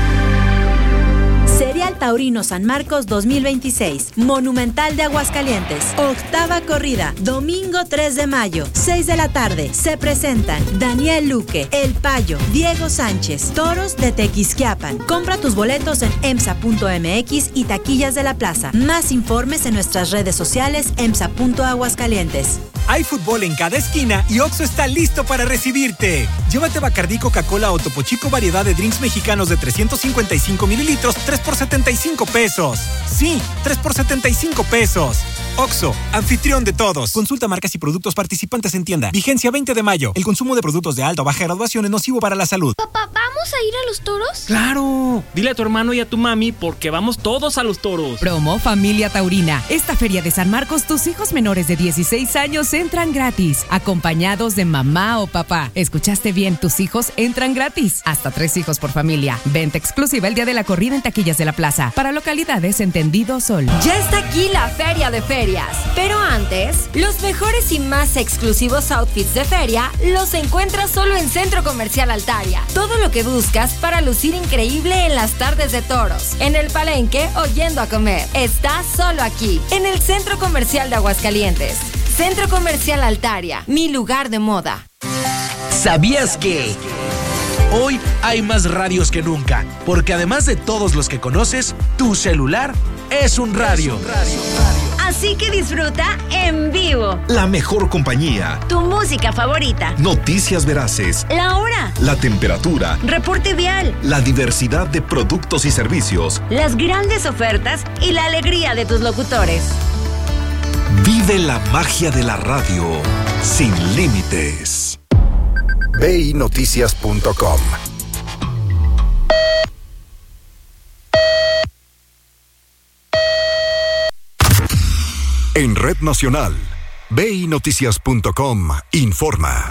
Serial Taurino San Marcos dos mil veintiséis, Monumental de Aguascalientes, octava corrida, domingo tres de mayo, seis de la tarde. Se presentan Daniel Luque, El Payo, Diego Sánchez, Toros de Tequisquiapan. Compra tus boletos en emsa punto m x y taquillas de la plaza. Más informes en nuestras redes sociales emsa punto aguascalientes. Hay fútbol en cada esquina y Oxxo está listo para recibirte. Llévate Bacardí, Coca-Cola o Topo Chico variedad de drinks mexicanos de trescientos cincuenta y cinco mililitros, tres por setenta y cinco pesos. Sí, tres por setenta y cinco pesos. Oxxo, anfitrión de todos. Consulta marcas y productos participantes en tienda. Vigencia veinte de mayo. El consumo de productos de alta o baja graduación es nocivo para la salud. Papá, ¿vamos a ir a los toros? ¡Claro! Dile a tu hermano y a tu mami porque vamos todos a los toros. Promo Familia Taurina. Esta feria de San Marcos, tus hijos menores de dieciséis años entran gratis, acompañados de mamá o papá. ¿Escuchaste bien? Tus hijos entran gratis. Hasta tres hijos por familia. Venta exclusiva el día de la corrida en taquillas de la plaza. Para localidades entendido Sol. Ya está aquí la Feria de Ferias. Pero antes, los mejores y más exclusivos outfits de feria los encuentras solo en Centro Comercial Altaria. Todo lo que buscas para lucir increíble en las tardes de toros, en el palenque o yendo a comer. Está solo aquí, en el Centro Comercial de Aguascalientes. Centro Comercial Altaria, mi lugar de moda. ¿Sabías que hoy hay más radios que nunca? Porque además de todos los que conoces, tu celular es un radio. Así que disfruta en vivo La mejor compañía, tu música favorita, noticias veraces, la hora, la temperatura, reporte vial, la diversidad de productos y servicios, las grandes ofertas y la alegría de tus locutores. Vive la magia de la radio sin límites. B I Noticias punto com. En Red Nacional, B I Noticias punto com informa.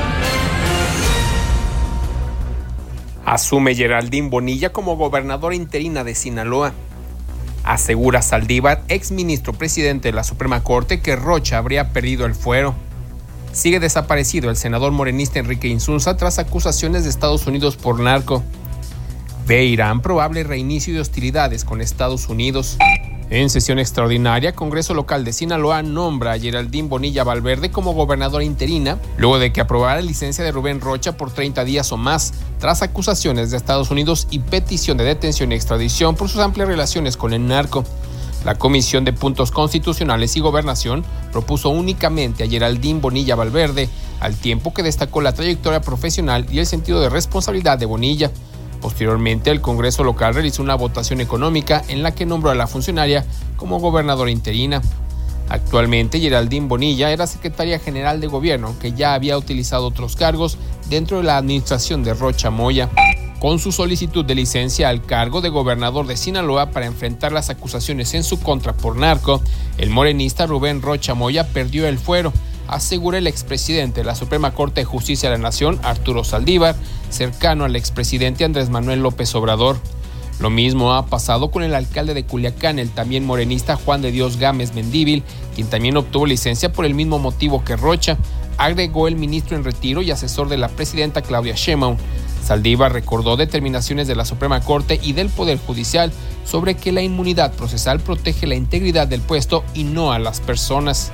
Asume Geraldine Bonilla como gobernadora interina de Sinaloa. Asegura Saldívar, exministro presidente de la Suprema Corte, que Rocha habría perdido el fuero. Sigue desaparecido el senador morenista Enrique Insunza tras acusaciones de Estados Unidos por narco. Ve Irán probable reinicio de hostilidades con Estados Unidos. En sesión extraordinaria, Congreso Local de Sinaloa nombra a Geraldine Bonilla Valverde como gobernadora interina, luego de que aprobara la licencia de Rubén Rocha por treinta días o más, tras acusaciones de Estados Unidos y petición de detención y extradición por sus amplias relaciones con el narco. La Comisión de Puntos Constitucionales y Gobernación propuso únicamente a Geraldine Bonilla Valverde, al tiempo que destacó la trayectoria profesional y el sentido de responsabilidad de Bonilla. Posteriormente, el Congreso local realizó una votación económica en la que nombró a la funcionaria como gobernadora interina. Actualmente, Geraldine Bonilla era secretaria general de gobierno, aunque ya había utilizado otros cargos dentro de la administración de Rocha Moya. Con su solicitud de licencia al cargo de gobernador de Sinaloa para enfrentar las acusaciones en su contra por narco, el morenista Rubén Rocha Moya perdió el fuero, asegura el expresidente de la Suprema Corte de Justicia de la Nación, Arturo Saldívar, cercano al expresidente Andrés Manuel López Obrador. Lo mismo ha pasado con el alcalde de Culiacán, el también morenista Juan de Dios Gámez Mendívil, quien también obtuvo licencia por el mismo motivo que Rocha, agregó el ministro en retiro y asesor de la presidenta Claudia Sheinbaum. Saldívar recordó determinaciones de la Suprema Corte y del Poder Judicial sobre que la inmunidad procesal protege la integridad del puesto y no a las personas.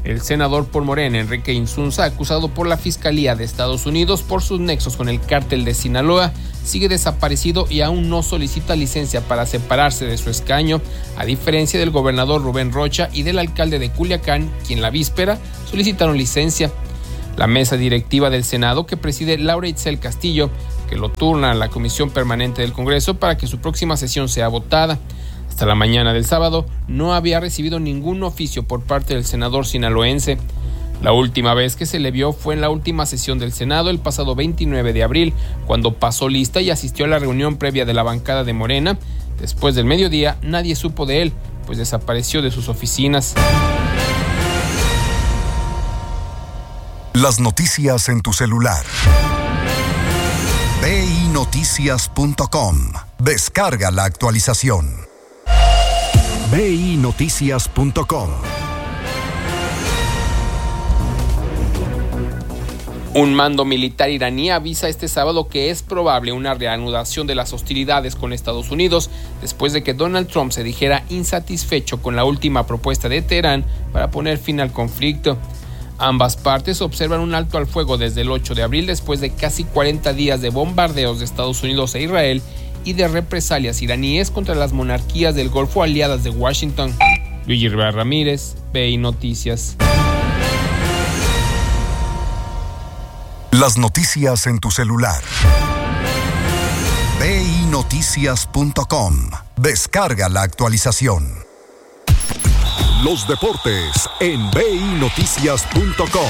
El senador por Morena, Enrique Insunza, acusado por la Fiscalía de Estados Unidos por sus nexos con el cártel de Sinaloa, sigue desaparecido y aún no solicita licencia para separarse de su escaño, a diferencia del gobernador Rubén Rocha y del alcalde de Culiacán, quien la víspera solicitaron licencia. La mesa directiva del Senado, que preside Laura Itzel Castillo, que lo turna a la Comisión Permanente del Congreso para que su próxima sesión sea votada. Hasta la mañana del sábado no había recibido ningún oficio por parte del senador sinaloense. La última vez que se le vio fue en la última sesión del Senado el pasado veintinueve de abril, cuando pasó lista y asistió a la reunión previa de la bancada de Morena. Después del mediodía nadie supo de él, pues desapareció de sus oficinas. Las noticias en tu celular. ve i noticias punto com. Descarga la actualización. ve i noticias punto com. Un mando militar iraní avisa este sábado que es probable una reanudación de las hostilidades con Estados Unidos después de que Donald Trump se dijera insatisfecho con la última propuesta de Teherán para poner fin al conflicto. Ambas partes observan un alto al fuego desde el ocho de abril después de casi cuarenta días de bombardeos de Estados Unidos e Israel y de represalias iraníes contra las monarquías del Golfo aliadas de Washington. Luigi Rivera Ramírez, V I Noticias. Las noticias en tu celular. ve i noticias punto com. Descarga la actualización. Los deportes en ve i noticias punto com.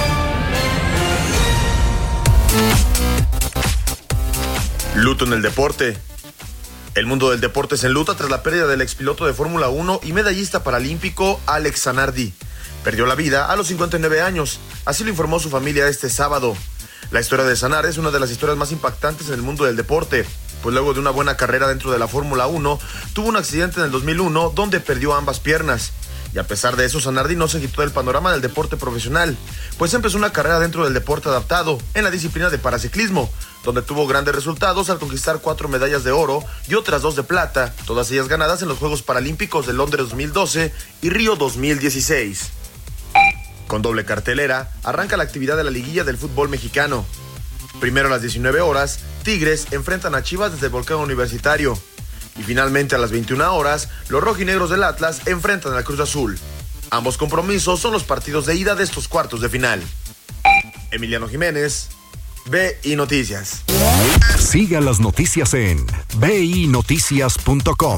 Luto en el deporte. El mundo del deporte se enluta tras la pérdida del expiloto de Fórmula uno y medallista paralímpico Alex Zanardi. Perdió la vida a los cincuenta y nueve años, así lo informó su familia este sábado. La historia de Zanardi es una de las historias más impactantes en el mundo del deporte, pues luego de una buena carrera dentro de la Fórmula uno, tuvo un accidente en el dos mil uno donde perdió ambas piernas. Y a pesar de eso, Zanardi no se quitó del panorama del deporte profesional, pues empezó una carrera dentro del deporte adaptado, en la disciplina de paraciclismo, donde tuvo grandes resultados al conquistar cuatro medallas de oro y otras dos de plata, todas ellas ganadas en los Juegos Paralímpicos de Londres dos mil doce y Río dos mil dieciséis. Con doble cartelera, arranca la actividad de la liguilla del fútbol mexicano. Primero a las diecinueve horas, Tigres enfrentan a Chivas desde el Volcán Universitario. Y finalmente a las veintiuna horas, los rojinegros del Atlas enfrentan al Cruz Azul. Ambos compromisos son los partidos de ida de estos cuartos de final. Emiliano Jiménez, V I Noticias. Siga las noticias en ve i noticias punto com.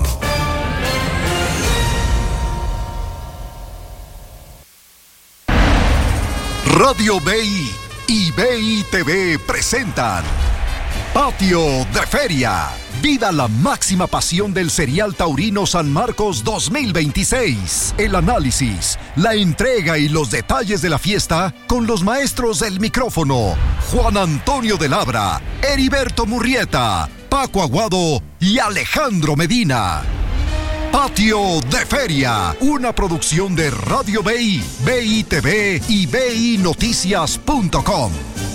Radio V I y V I T V presentan Patio de Feria. Viva la máxima pasión del Serial Taurino San Marcos dos mil veintiséis. El análisis, la entrega y los detalles de la fiesta con los maestros del micrófono: Juan Antonio de Labra, Heriberto Murrieta, Paco Aguado y Alejandro Medina. Patio de Feria, una producción de Radio V I, V I T V y V I noticias punto com.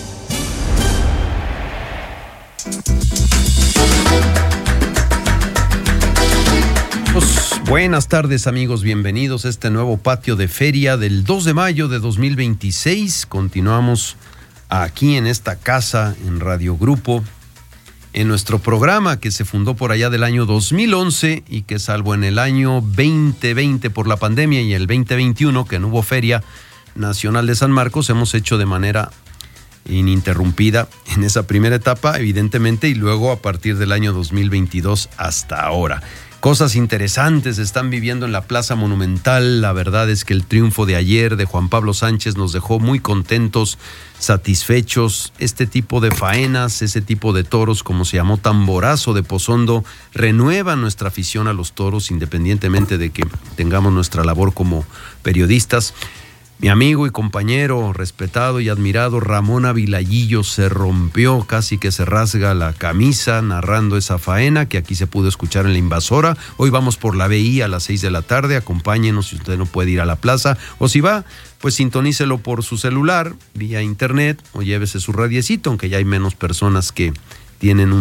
Buenas tardes, amigos, bienvenidos a este nuevo Patio de Feria del dos de mayo de dos mil veintiséis. Continuamos aquí en esta casa, en Radio Grupo, en nuestro programa que se fundó por allá del año dos mil once y que, salvo en el año veinte veinte por la pandemia y el veinte veintiuno, que no hubo Feria Nacional de San Marcos, hemos hecho de manera ininterrumpida en esa primera etapa, evidentemente, y luego a partir del año dos mil veintidós hasta ahora. Cosas interesantes se están viviendo en la Plaza Monumental. La verdad es que el triunfo de ayer de Juan Pablo Sánchez nos dejó muy contentos, satisfechos. Este tipo de faenas, ese tipo de toros, como se llamó Tamborazo de Pozondo, renueva nuestra afición a los toros, independientemente de que tengamos nuestra labor como periodistas. Mi amigo y compañero, respetado y admirado Ramón Avilayillo, se rompió, casi que se rasga la camisa narrando esa faena que aquí se pudo escuchar en La Invasora. Hoy vamos por la V I a las seis de la tarde, acompáñenos si usted no puede ir a la plaza, o si va, pues sintonícelo por su celular, vía internet, o llévese su radiecito, aunque ya hay menos personas que tienen un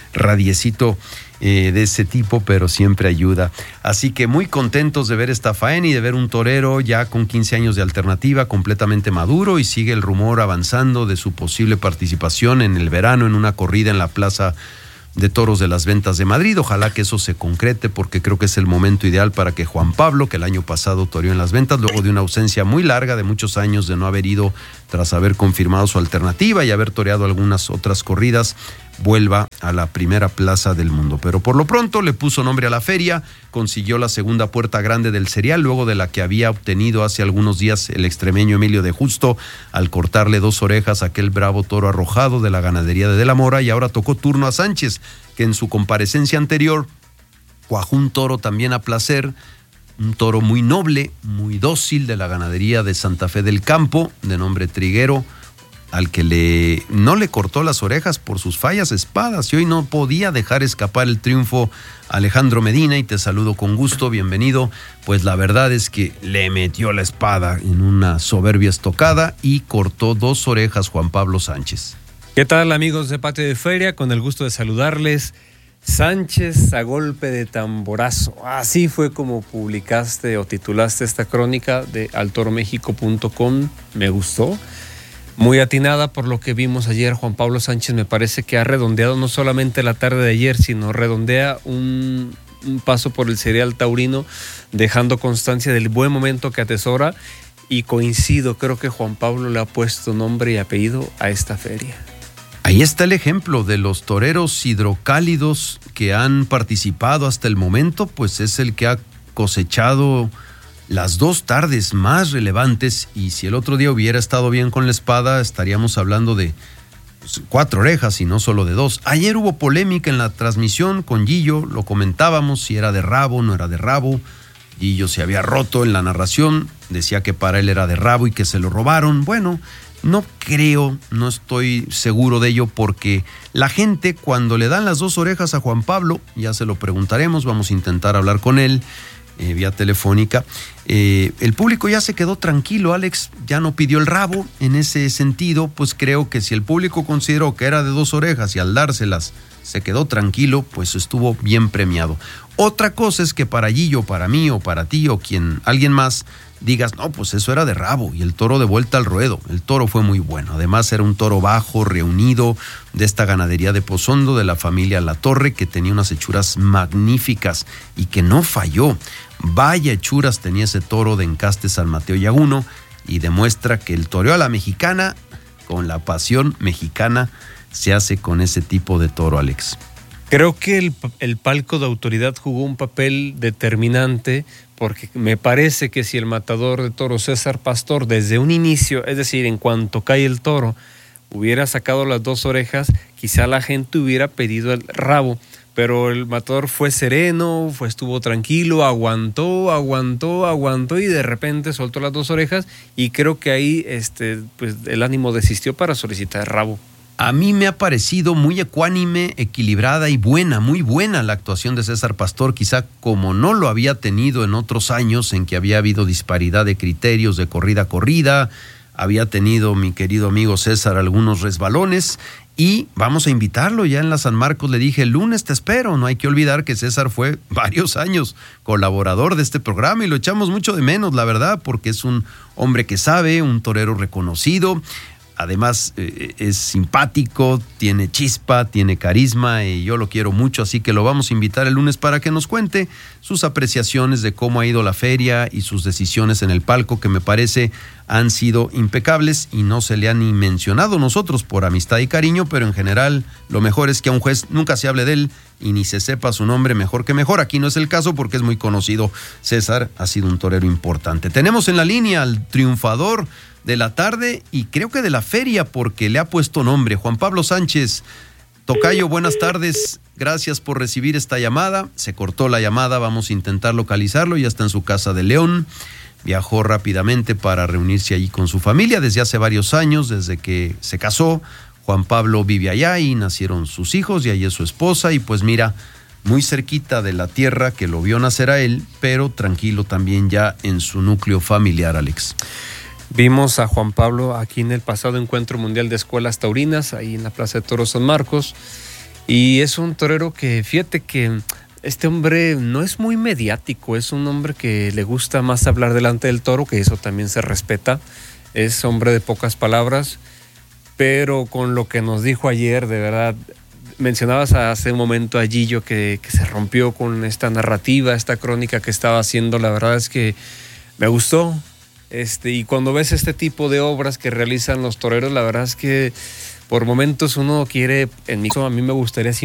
radiecito eh, de ese tipo, pero siempre ayuda. Así que muy contentos de ver esta faena y de ver un torero ya con quince años de alternativa, completamente maduro, y sigue el rumor avanzando de su posible participación en el verano en una corrida en la Plaza de Toros de las Ventas de Madrid. Ojalá que eso se concrete, porque creo que es el momento ideal para que Juan Pablo, que el año pasado toreó en las ventas, luego de una ausencia muy larga de muchos años de no haber ido tras haber confirmado su alternativa y haber toreado algunas otras corridas, vuelva a la primera plaza del mundo. Pero por lo pronto le puso nombre a la feria, consiguió la segunda puerta grande del serial, luego de la que había obtenido hace algunos días el extremeño Emilio de Justo al cortarle dos orejas a aquel bravo toro arrojado de la ganadería de De la Mora, y ahora tocó turno a Sánchez, que en su comparecencia anterior cuajó un toro también a placer, un toro muy noble, muy dócil de la ganadería de Santa Fe del Campo, de nombre Triguero, al que le no le cortó las orejas por sus fallas espadas, y hoy no podía dejar escapar el triunfo Alejandro Medina. Y te saludo con gusto, bienvenido. Pues la verdad es que le metió la espada en una soberbia estocada y cortó dos orejas Juan Pablo Sánchez. ¿Qué tal, amigos de Patio de Feria? Con el gusto de saludarles. Sánchez a golpe de tamborazo. Así fue como publicaste o titulaste esta crónica de altoromexico punto com. Me gustó. Muy atinada por lo que vimos ayer. Juan Pablo Sánchez me parece que ha redondeado no solamente la tarde de ayer, sino redondea un, un paso por el serial taurino, dejando constancia del buen momento que atesora, y coincido, creo que Juan Pablo le ha puesto nombre y apellido a esta feria. Ahí está el ejemplo de los toreros hidrocálidos que han participado hasta el momento, pues es el que ha cosechado las dos tardes más relevantes, y si el otro día hubiera estado bien con la espada, estaríamos hablando de pues, cuatro orejas y no solo de dos. Ayer hubo polémica en la transmisión con Gillo, lo comentábamos, si era de rabo, no era de rabo. Gillo se había roto en la narración, decía que para él era de rabo y que se lo robaron. Bueno, no creo, no estoy seguro de ello, porque la gente cuando le dan las dos orejas a Juan Pablo, ya se lo preguntaremos, vamos a intentar hablar con él, Eh, vía telefónica, eh, el público ya se quedó tranquilo, Alex, ya no pidió el rabo. En ese sentido, pues creo que si el público consideró que era de dos orejas y al dárselas se quedó tranquilo, pues estuvo bien premiado. Otra cosa es que para Gillo, para mí o para ti o quien, alguien más, digas, no, pues eso era de rabo y el toro de vuelta al ruedo. El toro fue muy bueno, además era un toro bajo, reunido, de esta ganadería de Pozondo, de la familia La Torre, que tenía unas hechuras magníficas y que no falló. Vaya hechuras tenía ese toro de Encaste San Mateo Yaguno, y demuestra que el toreo a la mexicana, con la pasión mexicana, se hace con ese tipo de toro, Alex. Creo que el, el palco de autoridad jugó un papel determinante, porque me parece que si el matador de toros César Pastor desde un inicio, es decir, en cuanto cae el toro, hubiera sacado las dos orejas, quizá la gente hubiera pedido el rabo, pero el matador fue sereno, fue, estuvo tranquilo, aguantó, aguantó, aguantó y de repente soltó las dos orejas, y creo que ahí este, pues, el ánimo desistió para solicitar rabo. A mí me ha parecido muy ecuánime, equilibrada y buena, muy buena la actuación de César Pastor, quizá como no lo había tenido en otros años en que había habido disparidad de criterios de corrida a corrida. Había tenido mi querido amigo César algunos resbalones, y vamos a invitarlo ya en la San Marcos. Le dije, el lunes te espero. No hay que olvidar que César fue varios años colaborador de este programa y lo echamos mucho de menos, la verdad, porque es un hombre que sabe, un torero reconocido. Además, eh, es simpático, tiene chispa, tiene carisma, y yo lo quiero mucho, así que lo vamos a invitar el lunes para que nos cuente sus apreciaciones de cómo ha ido la feria y sus decisiones en el palco, que me parece han sido impecables y no se le han ni mencionado nosotros por amistad y cariño, pero en general lo mejor es que a un juez nunca se hable de él y ni se sepa su nombre, mejor que mejor. Aquí no es el caso porque es muy conocido. César ha sido un torero importante. Tenemos en la línea al triunfador de la tarde y creo que de la feria, porque le ha puesto nombre, Juan Pablo Sánchez. Tocayo, buenas tardes, gracias por recibir esta llamada. Se cortó la llamada, vamos a intentar localizarlo, ya está en su casa de León. Viajó rápidamente para reunirse allí con su familia desde hace varios años, desde que se casó. Juan Pablo vive allá y nacieron sus hijos y allí es su esposa, y pues mira, muy cerquita de la tierra que lo vio nacer a él, pero tranquilo también ya en su núcleo familiar, Alex. Vimos a Juan Pablo aquí en el pasado Encuentro Mundial de Escuelas Taurinas, ahí en la Plaza de Toros San Marcos, Y es un torero que, fíjate que este hombre no es muy mediático, es un hombre que le gusta más hablar delante del toro, que eso también se respeta. Es hombre de pocas palabras, pero con lo que nos dijo ayer, de verdad, mencionabas hace un momento a Gillo que, que se rompió con esta narrativa, esta crónica que estaba haciendo, la verdad es que me gustó. Este, y cuando ves este tipo de obras que realizan los toreros, la verdad es que por momentos uno quiere, en mi caso a mí me gustaría